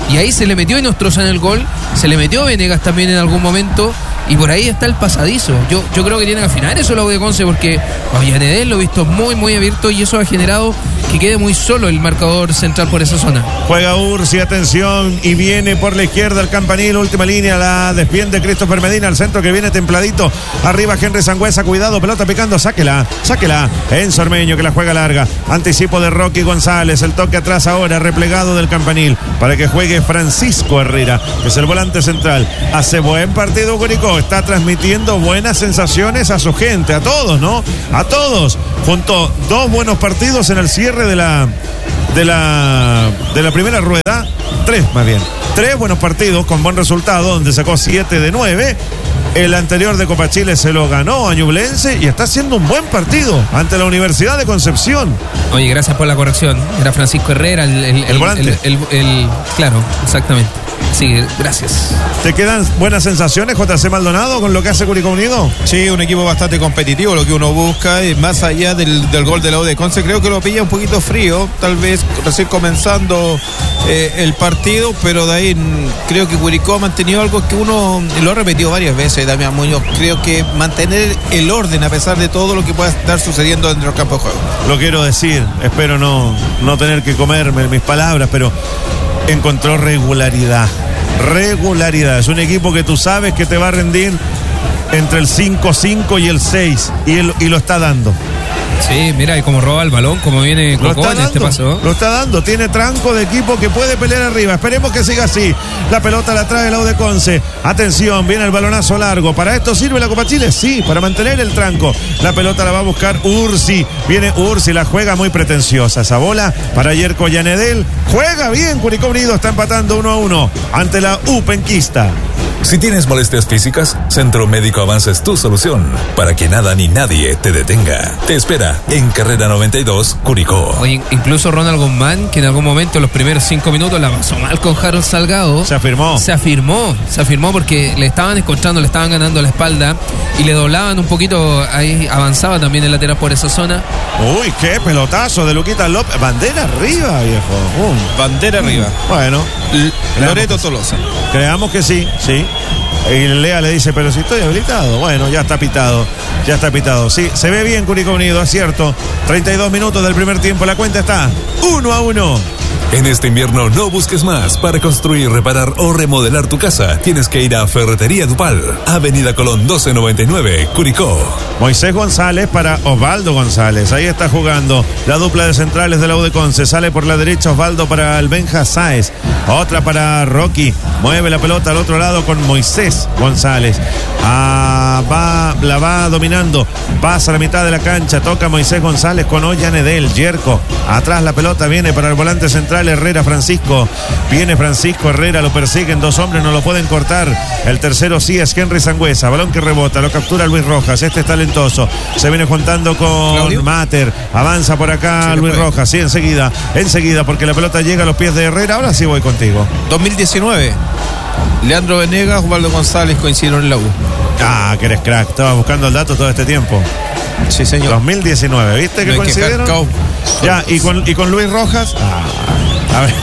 y ahí se le metió Inostroza en el gol, se le metió Venegas también en algún momento, y por ahí está el pasadizo. Yo, yo creo que tiene que afinar eso la U de Conce, porque a Yanedel lo he visto muy muy abierto y eso ha generado que quede muy solo el marcador central por esa zona. Juega Ursi, atención, y viene por la izquierda el campanil, última línea, la defiende Christopher Medina, al centro que viene templadito, arriba Henry Sangüesa, cuidado, pelota picando, sáquela, sáquela, Enzo Ormeño que la juega larga, anticipo de Rocky González, el toque atrás ahora, replegado del campanil, para que juegue Francisco Herrera, que es el volante central. Hace buen partido Curicó, está transmitiendo buenas sensaciones a su gente, a todos, ¿no? A todos, junto dos buenos partidos en el cierre de la de la de la primera rueda, tres más bien, tres buenos partidos con buen resultado, donde sacó siete de nueve. El anterior de Copa Chile se lo ganó a Ñublense y está haciendo un buen partido ante la Universidad de Concepción. Oye, gracias por la corrección. Era Francisco Herrera, el, el, el volante. El, el, el, el, claro, exactamente. Sí, gracias. ¿Te quedan buenas sensaciones, J C Maldonado, con lo que hace Curicó Unido? Sí, un equipo bastante competitivo, lo que uno busca, y más allá del, del gol de la U de Conce, creo que lo pilla un poquito frío, tal vez recién comenzando eh, el partido, pero de ahí creo que Curicó ha mantenido algo que uno lo ha repetido varias veces, Damián Muñoz, creo que mantener el orden a pesar de todo lo que pueda estar sucediendo dentro del campo de juego. Lo quiero decir, espero no, no tener que comerme mis palabras, pero encontró regularidad. Regularidad. Es un equipo que tú sabes que te va a rendir entre el cinco cinco y el seis. Y, él, y lo está dando. Sí, mira, y como roba el balón, como viene Cocó en este paso. Lo está dando, tiene tranco de equipo que puede pelear arriba. Esperemos que siga así. La pelota la trae la U de Conce. Atención, viene el balonazo largo. ¿Para esto sirve la Copa Chile? Sí, para mantener el tranco. La pelota la va a buscar Ursi. Viene Ursi, la juega muy pretenciosa. Esa bola para Yerko Yanedel. Juega bien, Curicó Unido está empatando uno a uno ante la U Penquista. Si tienes molestias físicas, Centro Médico Avanza es tu solución para que nada ni nadie te detenga. Te espera en Carrera noventa y dos, Curicó. Oye, incluso Ronald Guzmán, que en algún momento, los primeros cinco minutos, la pasó mal con Harold Salgado. Se afirmó. Se afirmó, se afirmó porque le estaban encontrando, le estaban ganando la espalda y le doblaban un poquito, ahí avanzaba también el lateral por esa zona. Uy, qué pelotazo de Luquita López. Bandera arriba, viejo. Uh. Bandera mm. arriba. Bueno. L- Loreto Tolosa. Creamos que sí, sí. Y Lea le dice, pero si estoy habilitado. Bueno, ya está pitado, ya está pitado. Sí, se ve bien Curicó Unido, es cierto. treinta y dos minutos del primer tiempo, la cuenta está uno a uno. En este invierno no busques más. Para construir, reparar o remodelar tu casa, tienes que ir a Ferretería Dupal, Avenida Colón doce noventa y nueve, Curicó. Moisés González para Osvaldo González. Ahí está jugando la dupla de centrales de la U de Conce. Sale por la derecha Osvaldo para el Benja Sáez. Otra para Rocky. Mueve la pelota al otro lado con Moisés González. Ah, va, la va dominando. Pasa a la mitad de la cancha. Toca Moisés González con Ollanedel. Yerko. Atrás la pelota viene para el volante central Herrera Francisco. Viene Francisco Herrera. Lo persiguen dos hombres. No lo pueden cortar. El tercero sí es Henry Sangüesa. Balón que rebota. Lo captura Luis Rojas. Este es talentoso. Se viene juntando con Claudio Mater. Avanza por acá sí, Luis Rojas. Sí, enseguida. Enseguida porque la pelota llega a los pies de Herrera. Ahora sí voy contigo. dos mil diecinueve. Leandro Venegas, Osvaldo González coincidieron en la U. Ah, que eres crack. Estaba buscando el dato todo este tiempo. Sí, señor. dos mil diecinueve, ¿viste que no coincidieron? Que ya, ¿y con, ¿y con Luis Rojas? Ah, a ver.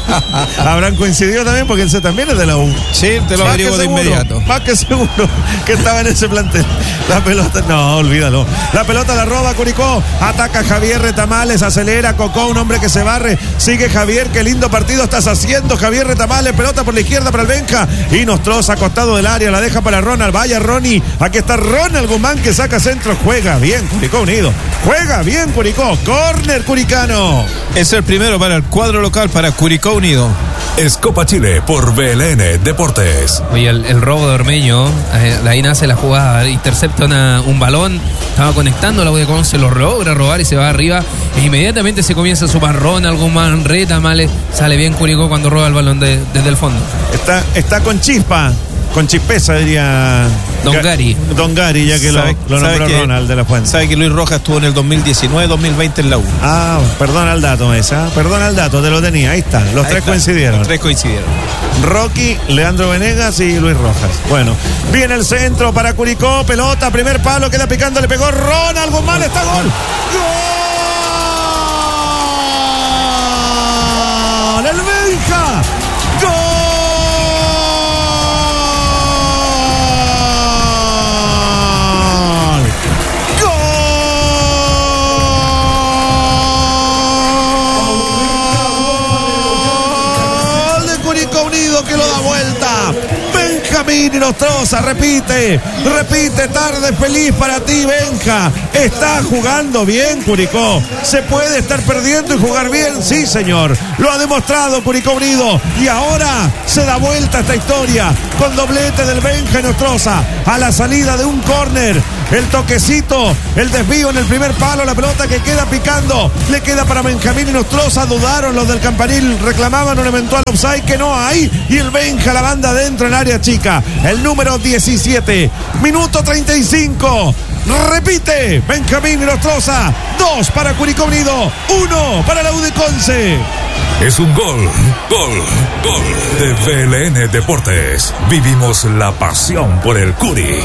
¿Habrán coincidido también? Porque ese también es de la U. Sí, te lo averiguo de inmediato. Más que seguro que estaba en ese plantel. La pelota, no, olvídalo. La pelota la roba Curicó. Ataca Javier Retamales, acelera Cocó, un hombre que se barre. Sigue Javier, qué lindo partido estás haciendo, Javier Retamales. Pelota por la izquierda para el Benja. Y Nostroza, acostado del área, la deja para Ronald. Vaya Ronnie. Aquí está Ronald Guzmán que saca centro. Juega bien Curicó Unido. Juega bien Curicó. Córner curicano. Es el primero para el cuadro local, para Curicó Unido. Es Copa Chile por B L N Deportes. Oye, el, el robo de Ormeño, eh, ahí nace la jugada, intercepta una, un balón, estaba conectando la U de Conce, lo logra robar y se va arriba, e inmediatamente se comienza a sumar Ronald Guzmán, Retamales, sale bien Curicó cuando roba el balón de, desde el fondo. Está, está con chispa. Con chispeza, diría Don Gary. Don Gary, ya que sabe, lo, lo nombró que, Ronald de la Fuente. Sabe que Luis Rojas estuvo en el dos mil diecinueve dos mil veinte en la U. Ah, perdona el dato esa. Perdona el dato, te lo tenía. Ahí está. Los Ahí tres está. coincidieron. Los tres coincidieron. Rocky, Leandro Venegas y Luis Rojas. Bueno, viene el centro para Curicó. Pelota, primer palo, queda picando, le pegó Ronald Guzmán. Está gol. ¡Gol! ¡El Benja! Que lo da vuelta Benjamín Inostroza, repite, repite, tarde feliz para ti, Benja. Está jugando bien Curicó. Se puede estar perdiendo y jugar bien, sí señor. Lo ha demostrado Curicó Unido y ahora se da vuelta esta historia con doblete del Benja Inostroza a la salida de un córner. El toquecito, el desvío en el primer palo, la pelota que queda picando, le queda para Benjamín Inostroza. Dudaron los del Campanil, reclamaban un eventual offside que no hay, y el Benja la banda adentro en área chica. El número diecisiete, minuto treinta y cinco. Repite Benjamín Inostroza, dos para Curicó Unido, uno para la U de Conce. Es un gol, gol, gol de V L N Deportes. Vivimos la pasión por el Curi.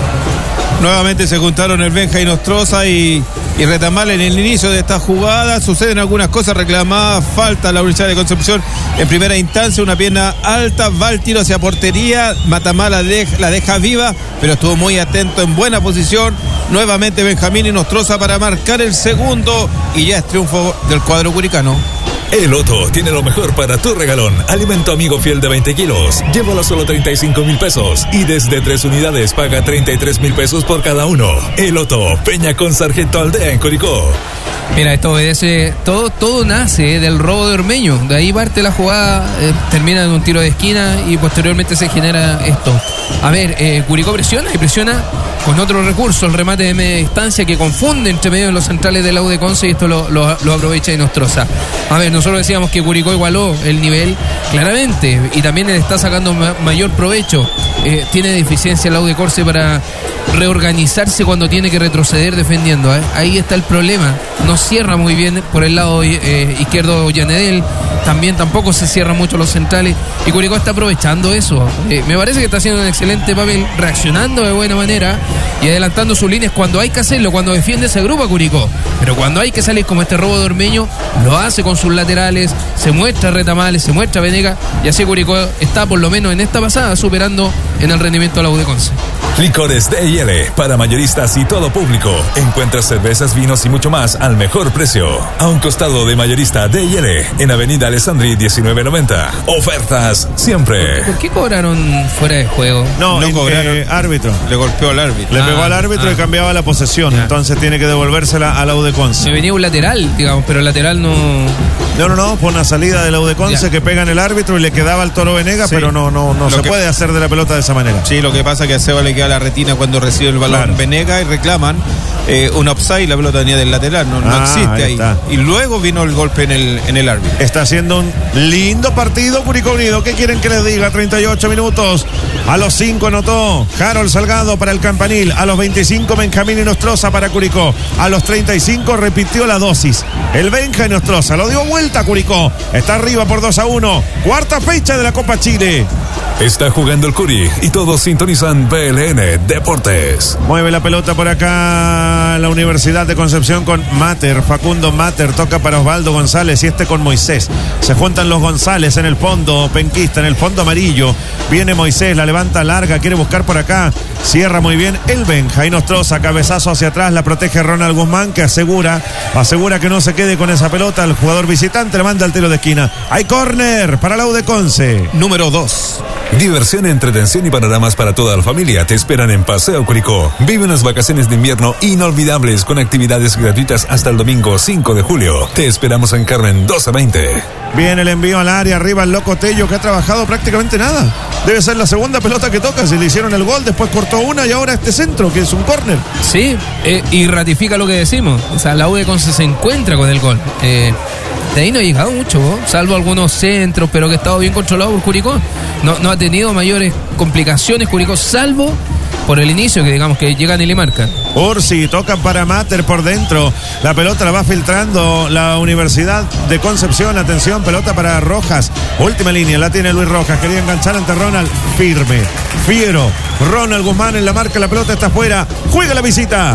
Nuevamente se juntaron el Benja Inostroza y, y Retamal en el inicio de esta jugada. Suceden algunas cosas, reclamada falta la Universidad de Concepción en primera instancia, una pierna alta, va el tiro hacia portería, Matamala la deja, la deja viva, pero estuvo muy atento, en buena posición. Nuevamente Benjamín Inostroza para marcar el segundo y ya es triunfo del cuadro curicano. El Loto tiene lo mejor para tu regalón. Alimento amigo fiel de veinte kilos. Llévalo a solo treinta y cinco mil pesos. Y desde tres unidades paga treinta y tres mil pesos por cada uno. El Loto, Peña con Sargento Aldea en Curicó. Mira, esto obedece, todo, todo nace del robo de Ormeño. De ahí parte la jugada, eh, termina en un tiro de esquina y posteriormente se genera esto. A ver, eh, Curicó presiona y presiona con otro recurso, el remate de media distancia que confunde entre medio de los centrales de la U de Conce, y esto lo, lo, lo aprovecha Inostroza. A ver, nosotros decíamos que Curicó igualó el nivel claramente y también le está sacando ma- mayor provecho. Eh, tiene deficiencia la U de Conce para reorganizarse cuando tiene que retroceder defendiendo, ¿eh? Ahí está el problema. No cierra muy bien por el lado eh, izquierdo Llanedel, también tampoco se cierran mucho los centrales y Curicó está aprovechando eso. Eh, me parece que está haciendo un excelente papel, reaccionando de buena manera y adelantando sus líneas cuando hay que hacerlo, cuando defiende ese grupo a Curicó. Pero cuando hay que salir como este robo de Ormeño, lo hace con sus laterales, se muestra Retamales, se muestra Venega, y así Curicó está por lo menos en esta pasada superando en el rendimiento a la U de Conce. Licores D y L para mayoristas y todo público. Encuentras cervezas, vinos y mucho más al mejor precio. A un costado de mayorista D y L en Avenida Alessandri diecinueve noventa. Ofertas siempre. ¿Por qué cobraron fuera de juego? No, No el, cobraron. eh, árbitro. Le golpeó al árbitro. Le Ah, pegó al árbitro ah. y cambiaba la posesión. Ya. Entonces tiene que devolvérsela a la U de Conce. Se venía un lateral, digamos, pero el lateral no... No, no, no, fue una salida de la U de Conce Ya. que pega en el árbitro y le quedaba al Toro Venega, Sí. pero no, no, no Lo se que- puede hacer de la pelota de esa manera. Sí, lo que pasa es que a Seba le queda la retina cuando recibe el balón Claro. Venega y reclaman eh, un offside, la pelota venía del lateral, no, no Ah, existe ahí ahí. está. Y luego vino el golpe en el, en el árbitro. Está haciendo un lindo partido Curicó Unido. ¿Qué quieren que les diga? treinta y ocho minutos. A los cinco anotó Harold Salgado para el Campanil. A los veinticinco Benjamín Inostroza para Curicó. A los treinta y cinco repitió la dosis. El Benja Inostroza lo dio vuelta a Curicó. Está arriba por dos a uno. Cuarta fecha de la Copa Chile. Está jugando el Curi y todos sintonizan V L N Deportes. Mueve la pelota por acá la Universidad de Concepción con Mater, Facundo Mater, toca para Osvaldo González y este con Moisés. Se juntan los González en el fondo penquista, en el fondo amarillo. Viene Moisés, la levanta larga, quiere buscar por acá. Cierra muy bien el Benja Inostroza, cabezazo hacia atrás, la protege Ronald Guzmán, que asegura, asegura que no se quede con esa pelota. El jugador visitante le manda al tiro de esquina. Hay córner para la U de Conce. Número dos. Diversión, entretención y panoramas para toda la familia te esperan en Paseo Curicó. Vive unas vacaciones de invierno inolvidables con actividades gratuitas hasta el domingo cinco de julio. Te esperamos en Carmen doce veinte. Viene el envío al área, arriba el Loco Tello, que ha trabajado prácticamente nada. Debe ser la segunda pelota que toca. Si le hicieron el gol, después cortó una y ahora este centro, que es un córner. Sí, eh, y ratifica lo que decimos. O sea, la U de Conce se encuentra con el gol. Eh, de ahí no ha llegado mucho, ¿no? Salvo algunos centros, pero que ha estado bien controlado por Curicó. No, no ha tenido mayores complicaciones Curicó, salvo por el inicio, que digamos que llegan y le marcan. Ursi, toca para Mater por dentro. La pelota la va filtrando la Universidad de Concepción. Atención, pelota para Rojas. Última línea, la tiene Luis Rojas. Quería enganchar ante Ronald. Firme, fiero. Ronald Guzmán en la marca, la pelota está afuera. Juega la visita.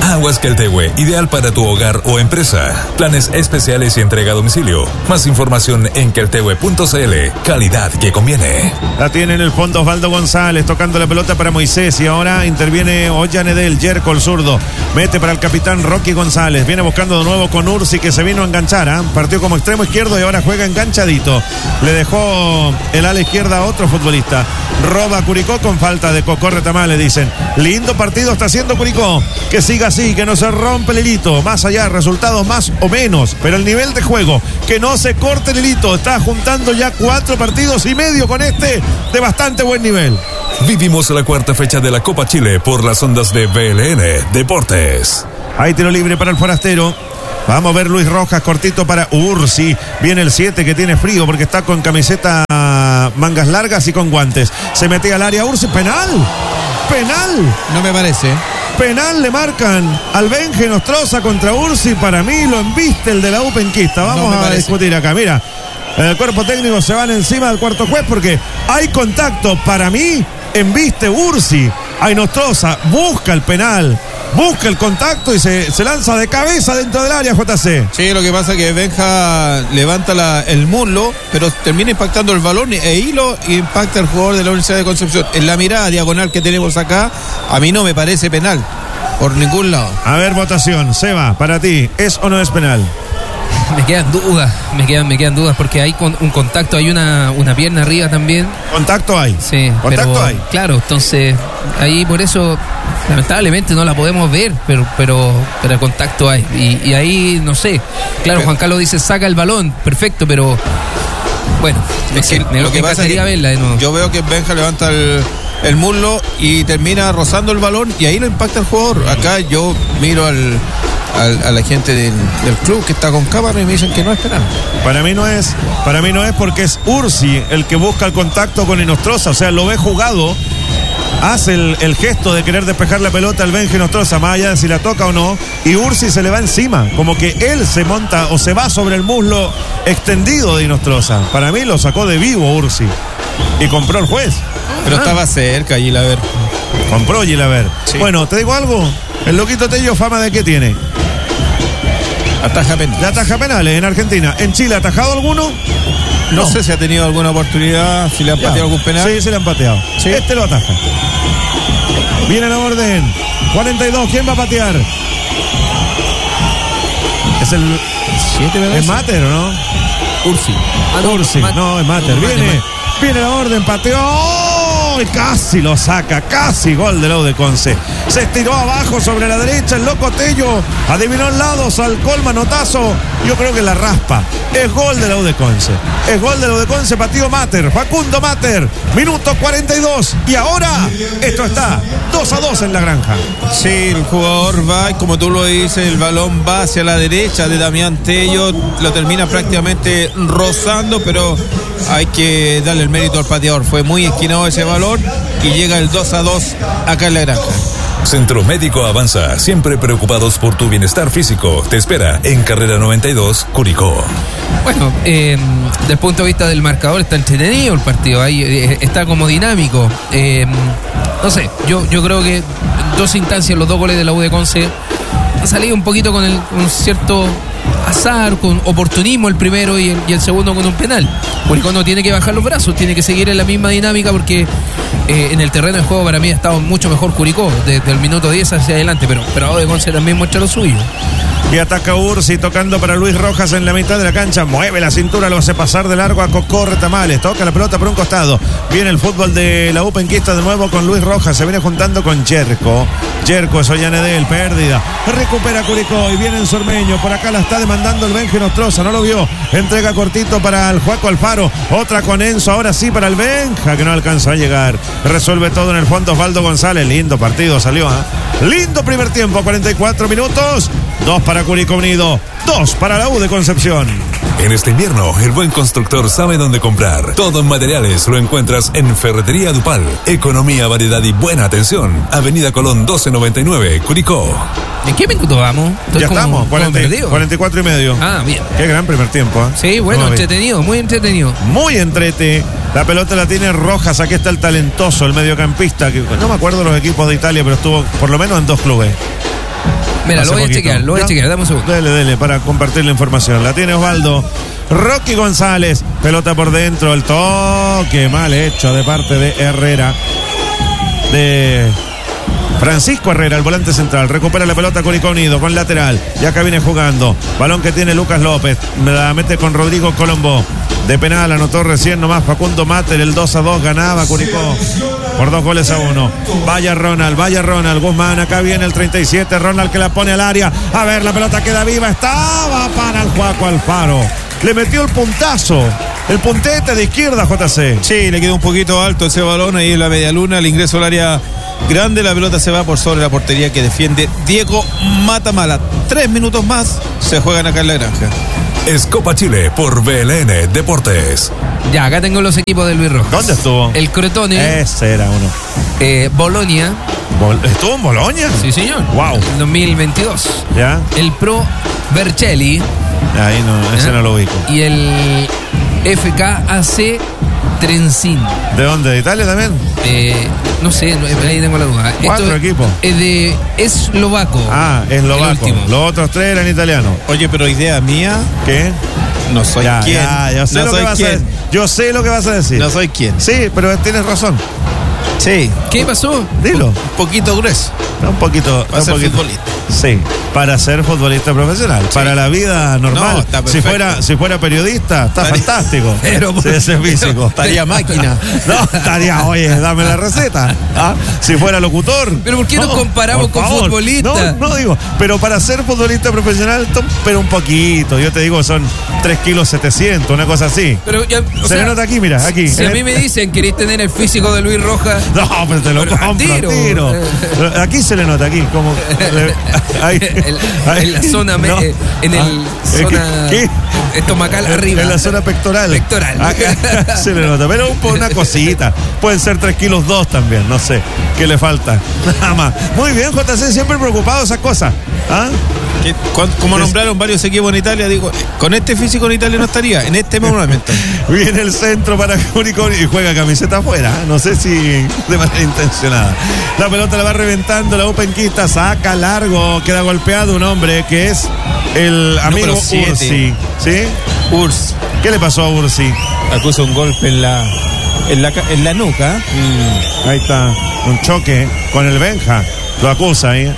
Aguas Queltehue, ideal para tu hogar o empresa. Planes especiales y entrega a domicilio. Más información en queltehue punto c l. Calidad que conviene. La tiene en el fondo Osvaldo González, tocando la pelota para Moisés, y ahora interviene Ollanedel, Yerko el zurdo, mete para el capitán Rocky González, viene buscando de nuevo con Ursi, que se vino a enganchar, ¿eh? Partió como extremo izquierdo y ahora juega enganchadito. Le dejó el ala izquierda a otro futbolista. Roba Curicó con falta de Cocó Retamal, le dicen. Lindo partido está haciendo Curicó, que siga así, que no se rompe el hilito, más allá, resultados más o menos, pero el nivel de juego, que no se corte el hilito, está juntando ya cuatro partidos y medio con este de bastante buen nivel. Vivimos la cuarta fecha de la Copa Chile por las ondas de B L N Deportes. Hay tiro libre para el forastero. Vamos a ver Luis Rojas, cortito para Ursi. Viene el siete, que tiene frío porque está con camiseta mangas largas y con guantes. Se metía al área Ursi. Penal. Penal. No me parece. Penal le marcan al Benje Nostroza contra Ursi. Para mí lo embiste el de la Upenquista. Vamos no a parece. discutir acá. Mira, el cuerpo técnico se van encima del cuarto juez porque hay contacto. Para mí embiste Ursi. Hay Nostroza, busca el penal, busca el contacto y se, se lanza de cabeza dentro del área, J C. Sí, lo que pasa es que Benja levanta la, el muslo, pero termina impactando el balón e hilo impacta al jugador de la Universidad de Concepción. En la mirada diagonal que tenemos acá, a mí no me parece penal, por ningún lado. A ver, votación. Seba, para ti, ¿es o no es penal? Me quedan dudas, me quedan, me quedan dudas porque hay con, un contacto, hay una, una pierna arriba también. Contacto hay. Sí, contacto pero, hay. Claro, entonces ahí por eso lamentablemente no la podemos ver, pero pero pero el contacto hay. Y, y ahí no sé. Claro, Juan Carlos dice saca el balón, perfecto, pero bueno, no Es sé, que me, lo me que pasa es encantaría que verla de nuevo. yo veo que Benja levanta el, el muslo y termina rozando el balón y ahí lo impacta el jugador. Acá yo miro al, al a la gente del, del club que está con cámara y me dicen que no es penal. Para mí no es, para mí no es porque es Ursi el que busca el contacto con Inostroza, o sea, lo ve jugado, hace el, el gesto de querer despejar la pelota al Benji Nostroza, más allá de si la toca o no, y Ursi se le va encima, como que él se monta o se va sobre el muslo extendido de Inostroza. Para mí lo sacó de vivo Ursi y compró el juez. Pero estaba cerca allí, la ver. Compró Gilaver. Sí. Bueno, te digo algo, el loquito Tello, ¿fama de qué tiene? Ataja penal. De ataja penales en Argentina. ¿En Chile ha atajado alguno? No, No. sé si ha tenido alguna oportunidad, si le han Ya. pateado algún penal. Sí, se le han pateado. Sí. Este lo ataja. Viene la orden. cuarenta y dos, ¿quién va a patear? Es el... Siete penales. ¿Es Mater o no? Ursi. Ah, no, Ursi. Mat- No, es Mater. no, Viene, Mater, viene la orden, pateó. ¡Oh! Y casi lo saca, casi gol de Laude Conce. Se estiró abajo sobre la derecha, el loco Tello adivinó el lado, salcó el manotazo. Yo creo que la raspa. Es gol de Laude Conce. Es gol de Laude Conce, pateó Mater, Facundo Mater. Minuto cuarenta y dos. Y ahora, esto está dos a dos en la granja. Sí, el jugador va y como tú lo dices, el balón va hacia la derecha de Damián Tello, lo termina prácticamente rozando, pero hay que darle el mérito al pateador. Fue muy esquinado ese balón y llega el dos a dos acá en la granja. Centro Médico Avanza, siempre preocupados por tu bienestar físico. Te espera en Carrera noventa y dos, Curicó. Bueno, eh, desde el punto de vista del marcador está entretenido el partido, ahí eh, está como dinámico. Eh, no sé, yo, yo creo que en dos instancias los dos goles de la U de Conce han salido un poquito con, el, con cierto azar, con oportunismo el primero y el, y el segundo con un penal. Curicó no tiene que bajar los brazos, tiene que seguir en la misma dinámica porque eh, en el terreno de juego para mí ha estado mucho mejor Curicó, desde el minuto diez hacia adelante, pero, pero la U de Conce también muestra lo suyo. Y ataca Ursi tocando para Luis Rojas en la mitad de la cancha. Mueve la cintura, lo hace pasar de largo a Cocó Retamales. Toca la pelota por un costado. Viene el fútbol de la U Penquista de nuevo con Luis Rojas. Se viene juntando con Yerko. Yerko es Ollanedel, pérdida. Recupera Curicó y viene en Sormeño. Por acá la está demandando el Benji Nostroza. No lo vio. Entrega cortito para el Juaco Alfaro. Otra con Enzo. Ahora sí para el Benja que no alcanzó a llegar. Resuelve todo en el fondo Osvaldo González. Lindo partido salió. ¿eh? Lindo primer tiempo. cuarenta y cuatro minutos. Dos para Curicó Unido, dos para la U de Concepción. En este invierno, el buen constructor sabe dónde comprar. Todo en materiales lo encuentras en Ferretería Dupal. Economía, variedad y buena atención. Avenida Colón doce noventa y nueve, Curicó. ¿En qué minuto vamos? Estoy Ya como- estamos, como cuarenta, perdido. cuarenta y cuatro y medio. Ah, bien. Qué gran primer tiempo. ¿eh? Sí, bueno, ¿Cómo ves? entretenido, muy entretenido. Muy entrete. La pelota la tiene Rojas. Aquí está el talentoso, el mediocampista. Que no me acuerdo los equipos de Italia, pero estuvo por lo menos en dos clubes. Mira, hace lo voy a poquito. chequear, lo voy a ¿Ya? chequear, dame un segundo. Dele, dele, para compartir la información. La tiene Osvaldo. Rocky González, pelota por dentro, el toque mal hecho de parte de Herrera. De Francisco Herrera, el volante central. Recupera la pelota Curicó Unido con lateral. Y acá viene jugando. Balón que tiene Lucas López. La mete con Rodrigo Colombo. De penal anotó recién nomás Facundo Mater. El dos a dos ganaba Curicó por dos goles a uno. Vaya Ronald, vaya Ronald Guzmán. Acá viene el treinta y siete. Ronald que la pone al área. A ver, la pelota queda viva. Estaba para el Juaco Alfaro. Le metió el puntazo. El puntete de izquierda, J C. Sí, le quedó un poquito alto ese balón ahí en la media luna. El ingreso al área grande. La pelota se va por sobre la portería que defiende Diego Matamala. Tres minutos más se juegan acá en la granja. Es Copa Chile por B L N Deportes. Ya, acá tengo los equipos de Luis Rojas. ¿Dónde estuvo? El Crotone, Ese era uno. eh, Bolonia. Bol- ¿Estuvo en Bolonia? Sí, señor. Wow. En dos mil veintidós. ¿Ya? El Pro Vercelli Ahí no, ese ¿eh? no lo ubico. y el F K A C Trenzin. ¿De dónde? ¿De Italia también? Eh, no sé, no, ahí tengo la duda. Cuatro equipos. Es de eslovaco. Ah, eslovaco. El último. Los otros tres eran italianos. Oye, pero idea mía, ¿Qué? no soy Ya, quién. ya, yo sé no lo soy que vas quién. a decir. Yo sé lo que vas a decir. No soy quién. Sí, pero tienes razón. Sí, ¿Qué pasó? Dilo. un poquito grueso. Está un poquito. está Para un ser poquito. futbolista. Sí, para ser futbolista profesional. Para la vida normal. No, está si perfecto. fuera, si fuera periodista, está Estaría- fantástico. Pero- Sí, ese físico. Estaría máquina. No, estaría, oye, dame la receta. ¿Ah? Si fuera locutor. Pero ¿por qué nos comparamos por con favor. futbolistas? No, no digo, pero para ser futbolista profesional, to- pero un poquito. Yo te digo, son tres kilos setecientos, una cosa así. Pero ya, o Se sea, le nota aquí, mira, aquí. Si En a mí el- me dicen querés tener el físico de Luis Rojas, No, pero te lo Pero al compro al tiro. tiro. Aquí se le nota, aquí, como. le- ahí- en, ahí. en la zona, me- No. eh, en el Ah, zona ¿qué? estomacal En- arriba. En la zona pectoral. Pectoral. Acá se le nota, pero un po- una cosita. Pueden ser tres kilos dos también, no sé. ¿Qué le falta? Nada más. Muy bien, J C, siempre preocupado de esas cosas. ¿Ah? Que cuan- Como Es- nombraron varios equipos en Italia, digo, con este físico en Italia no estaría, en este momento. Viene el centro para Curicó y juega camiseta afuera. ¿eh? No sé si de manera intencionada. La pelota la va reventando la Openquista, saca largo, queda golpeado un hombre que es el amigo Número siete. Ursi. ¿Sí? Urs ¿Qué le pasó a Ursi? acusa un golpe en la, en la, ca- en la nuca. Ahí está, un choque con el Benja. Lo acusa ahí.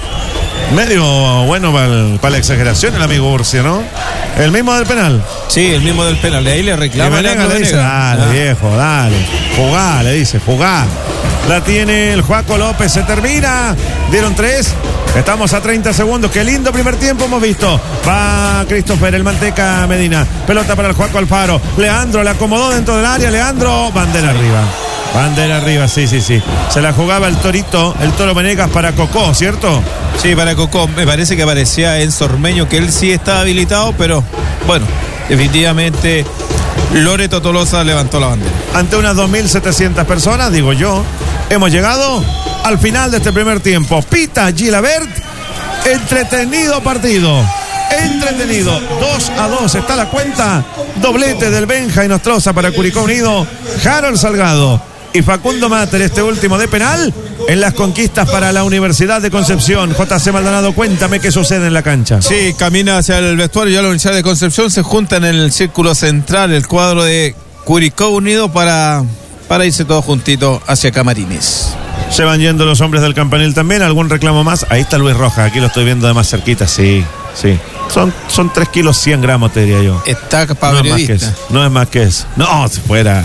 Medio bueno para para la exageración el amigo Ursi, ¿no? El mismo del penal. Sí, el mismo del penal. De ahí le Y reclama. Venega le dice, dale, Ah. viejo, dale. Jugá, le dice, jugá. La tiene el Juaco López, se termina. Dieron tres. Estamos a treinta segundos. Qué lindo primer tiempo hemos visto. Va Christopher, el Manteca Medina. Pelota para el Juaco Alfaro. Leandro le acomodó dentro del área. Leandro, bandera arriba. Bandera arriba, sí, sí, sí. Se la jugaba el Torito, el Toro Venegas para Cocó, ¿cierto? Sí, para Cocó. Me parece que aparecía Enzo Ormeño, que él sí estaba habilitado, pero bueno, definitivamente Loreto Tolosa levantó la bandera. Ante unas dos mil setecientas personas, digo yo, hemos llegado al final de este primer tiempo. Pita Gilabert, entretenido partido. Entretenido, dos a dos está la cuenta. Doblete del Benja y Nostroza para Curicó Unido. Harold Salgado y Facundo Mater, este último de penal, en las conquistas para la Universidad de Concepción. J C Maldonado, cuéntame qué sucede en la cancha. Sí, camina hacia el vestuario. Ya la Universidad de Concepción se junta en el círculo central, el cuadro de Curicó Unido, para, para irse todos juntitos hacia Camarines. Se van yendo los hombres del campanil también. ¿Algún reclamo más? Ahí está Luis Rojas, aquí lo estoy viendo de más cerquita. Sí, sí. Son, son tres kilos cien gramos, te diría yo. Está No para es más que periodista. eso. No es más que eso. No, si fuera,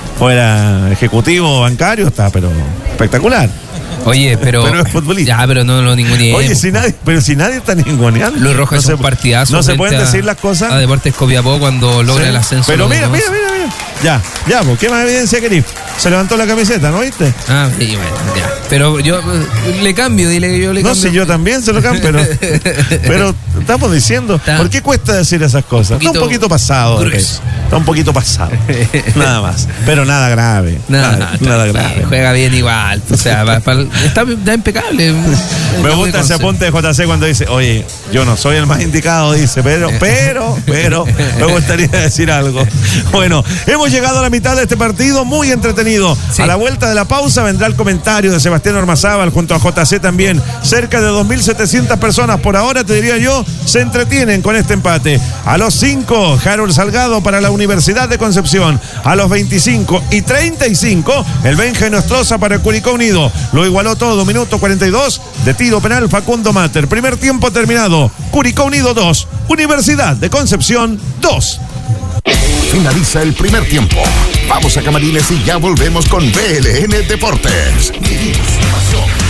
fuera ejecutivo o bancario, está, pero espectacular. Oye, pero. Pero es futbolista. Ya, pero no lo ninguneemos. Oye, si nadie, pero si nadie está ninguneando. Luis Rojas no es se, un partidazo. No se frente pueden a- decir las cosas. A Deportes Copiapó cuando logra Sí. el ascenso. Pero lo mira, demás. mira, mira, mira. Ya, ya, pues, ¿qué más evidencia querís? Se levantó la camiseta, ¿no viste? Ah, sí, bueno, ya. Pero yo eh, le cambio, dile que yo le No, cambio. si yo también se lo cambio, pero, pero estamos diciendo, Está ¿por qué cuesta decir esas cosas? un poquito Está un poquito pasado. grueso. eso. Está un poquito pasado. Nada más. Pero nada grave. No, nada, no, nada tranquilo, grave. juega bien igual. O sea, va- pa- está, está impecable. Me gusta ese apunte de J C cuando dice, oye, yo no soy el más indicado, dice, pero, pero, pero, me gustaría decir algo. Bueno, hemos llegado a la mitad de este partido, muy entretenido. Sí. A la vuelta de la pausa vendrá el comentario de Sebastián. Sebastián Ormazábal, junto a J C también. Cerca de dos mil setecientas personas por ahora, te diría yo, se entretienen con este empate. A los cinco, Harold Salgado para la Universidad de Concepción. A los veinticinco y treinta y cinco, el Benja Nostroza para Curicó Unido. Lo igualó todo, minuto cuarenta y dos, de tiro penal Facundo Mater. Primer tiempo terminado, Curicó Unido dos, Universidad de Concepción dos. Finaliza el primer tiempo. Vamos a Camarines y ya volvemos con B L N Deportes. Vivimos su pasión.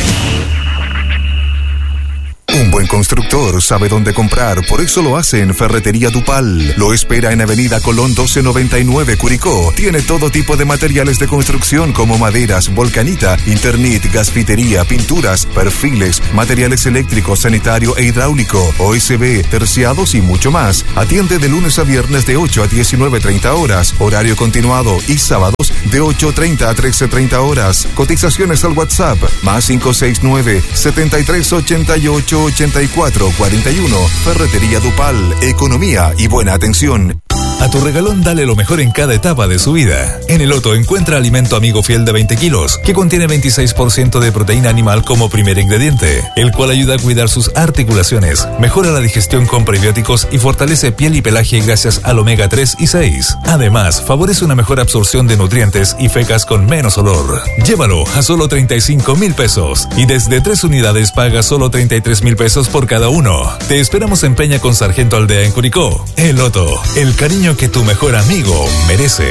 Un buen constructor sabe dónde comprar, por eso lo hace en Ferretería Dupal. Lo espera en Avenida Colón doce noventa y nueve, Curicó. Tiene todo tipo de materiales de construcción como maderas, volcanita, Internit, gasfitería, pinturas, perfiles, materiales eléctricos, sanitario e hidráulico, O S B, terciados y mucho más. Atiende de lunes a viernes de ocho a diecinueve treinta horas, horario continuado, y sábados de ocho treinta a trece treinta horas. Cotizaciones al WhatsApp, más cinco seis nueve, setenta y tres ochenta y ocho ochenta y cuatro cuarenta y uno. Ferretería Dupal, economía y buena atención. A tu regalón dale lo mejor en cada etapa de su vida. En el Otto encuentra alimento amigo fiel de veinte kilos, que contiene veintiséis por ciento de proteína animal como primer ingrediente, el cual ayuda a cuidar sus articulaciones, mejora la digestión con prebióticos y fortalece piel y pelaje gracias al omega tres y seis. Además, favorece una mejor absorción de nutrientes y fecas con menos olor. Llévalo a solo treinta y cinco mil pesos y desde tres unidades paga solo treinta y tres mil pesos por cada uno. Te esperamos en Peña con Sargento Aldea en Curicó. El Otto, el cariño que tu mejor amigo merece.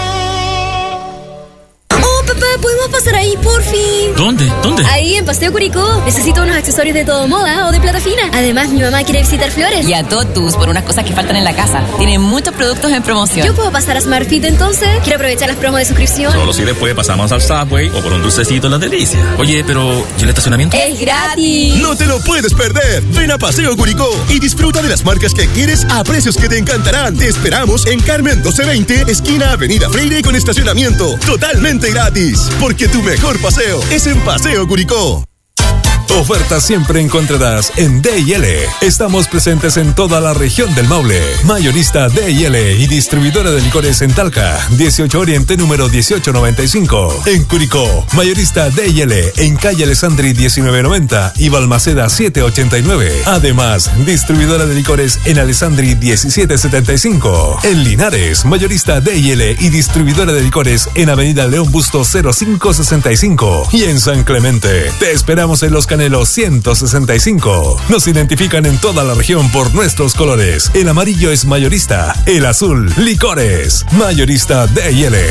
Oh, papá, ¿podemos pasar ahí, por fin? ¿Dónde? ¿Dónde? Ahí, en Paseo Curicó. Necesito unos accesorios de todo moda o de plata fina. Además, mi mamá quiere visitar Flores. Y a Totus por unas cosas que faltan en la casa. Tienen muchos productos en promoción. ¿Yo puedo pasar a Smartfit entonces? Quiero aprovechar las promos de suscripción. Solo si después pasamos al Subway o por un dulcecito en Las Delicias. Oye, pero ¿y el estacionamiento? ¡Es gratis! No te lo puedes perder. Ven a Paseo Curicó y disfruta de las marcas que quieres a precios que te encantarán. Te esperamos en Carmen doce veinte, esquina Avenida Freire, con estacionamiento totalmente gratis. Porque tu mejor paseo es en Paseo Curicó. Ofertas siempre encontrarás en D y L. Estamos presentes en toda la región del Maule. Mayorista D y L y distribuidora de licores en Talca, dieciocho Oriente número dieciocho noventa y cinco. En Curicó, mayorista D y L en calle Alessandri diecinueve noventa y Balmaceda siete ochenta y nueve. Además, distribuidora de licores en Alessandri diecisiete setenta y cinco. En Linares, mayorista D y L y distribuidora de licores en Avenida León Busto cero cinco sesenta y cinco. Y en San Clemente, te esperamos en Los Canelos ciento sesenta y cinco. Nos identifican en toda la región por nuestros colores. El amarillo es mayorista, el azul, licores. Mayorista D y L.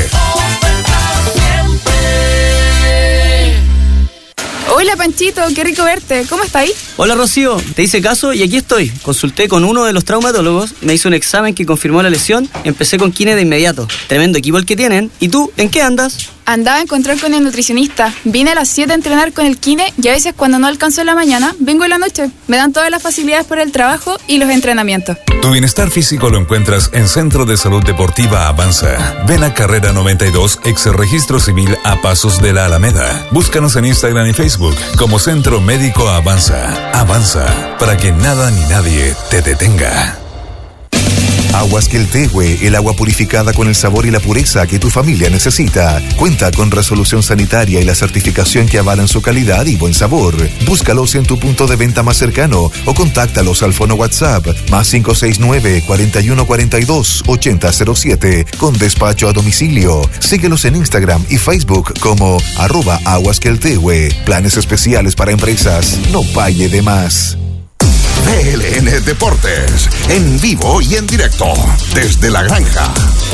Hola Panchito, qué rico verte. ¿Cómo está ahí? Hola Rocío, te hice caso y aquí estoy. Consulté con uno de los traumatólogos, me hizo un examen que confirmó la lesión, empecé con kine de inmediato. Tremendo equipo el que tienen. ¿Y tú, en qué andas? Andaba a encontrar con el nutricionista. Vine a las siete a entrenar con el kine y a veces cuando no alcanzo en la mañana, vengo en la noche. Me dan todas las facilidades por el trabajo y los entrenamientos. Tu bienestar físico lo encuentras en Centro de Salud Deportiva Avanza. Ven a Carrera noventa y dos, ex Registro Civil a Pasos de la Alameda. Búscanos en Instagram y Facebook como Centro Médico Avanza. Avanza, para que nada ni nadie te detenga. Aguas Queltehue, el agua purificada con el sabor y la pureza que tu familia necesita. Cuenta con resolución sanitaria y la certificación que avalan su calidad y buen sabor. Búscalos en tu punto de venta más cercano o contáctalos al fono WhatsApp más cinco seis nueve, cuarenta y uno cuarenta y dos, ochenta cero siete con despacho a domicilio. Síguelos en Instagram y Facebook como arroba Aguas Queltehue. Planes especiales para empresas. No pague de más. B L N Deportes, en vivo y en directo, desde la granja.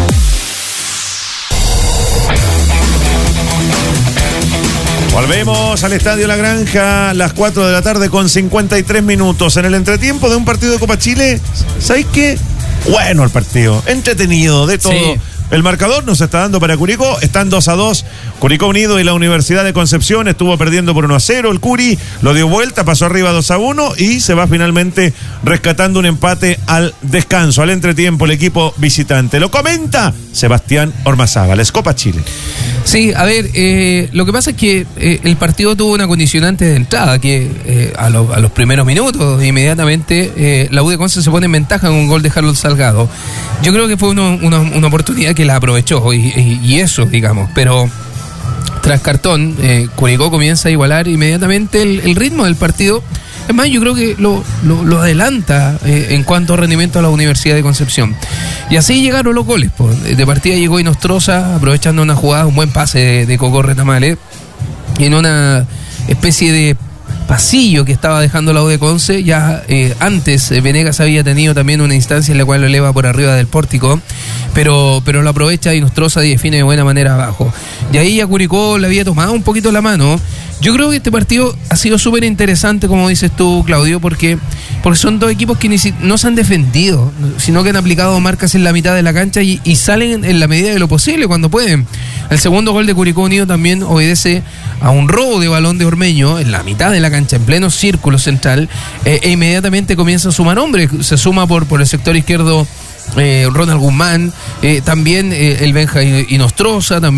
Volvemos al Estadio La Granja, las cuatro de la tarde con cincuenta y tres minutos. En el entretiempo de un partido de Copa Chile, ¿sabéis qué? Bueno el partido, entretenido, de todo. Sí. El marcador nos está dando para Curicó, están dos a dos. Curicó Unido y la Universidad de Concepción estuvo perdiendo por uno a cero. El Curi lo dio vuelta, pasó arriba dos a uno y se va finalmente rescatando un empate al descanso, al entretiempo, el equipo visitante. Lo comenta Sebastián Ormazábal, es Copa Chile. Sí, a ver, eh, lo que pasa es que eh, el partido tuvo una condicionante de entrada, que eh, a, lo, a los primeros minutos, inmediatamente, eh, la U de Conce se pone en ventaja con un gol de Harold Salgado. Yo creo que fue uno, una, una oportunidad que la aprovechó y, y, y eso, digamos, pero tras cartón, eh, Curicó comienza a igualar inmediatamente el, el ritmo del partido. Es más, yo creo que lo, lo, lo adelanta eh, en cuanto a rendimiento a la Universidad de Concepción. Y así llegaron los goles. Pues. De partida llegó Inostroza, aprovechando una jugada, un buen pase de, de Coco Retamale, en una especie de pasillo que estaba dejando la U de Conce. Ya eh, antes eh, Venegas había tenido también una instancia en la cual lo eleva por arriba del pórtico, pero, pero lo aprovecha y Nostroza y define de buena manera abajo. Y ahí ya Curicó le había tomado un poquito la mano. Yo creo que este partido ha sido súper interesante, como dices tú, Claudio, porque, porque son dos equipos que ni si, no se han defendido, sino que han aplicado marcas en la mitad de la cancha y, y salen en la medida de lo posible cuando pueden. El segundo gol de Curicó Unido también obedece a un robo de balón de Ormeño en la mitad de la cancha, en pleno círculo central, eh, e inmediatamente comienza a sumar hombres. Se suma por, por el sector izquierdo eh, Ronald Guzmán, eh, también eh, el Benja Inostroza, también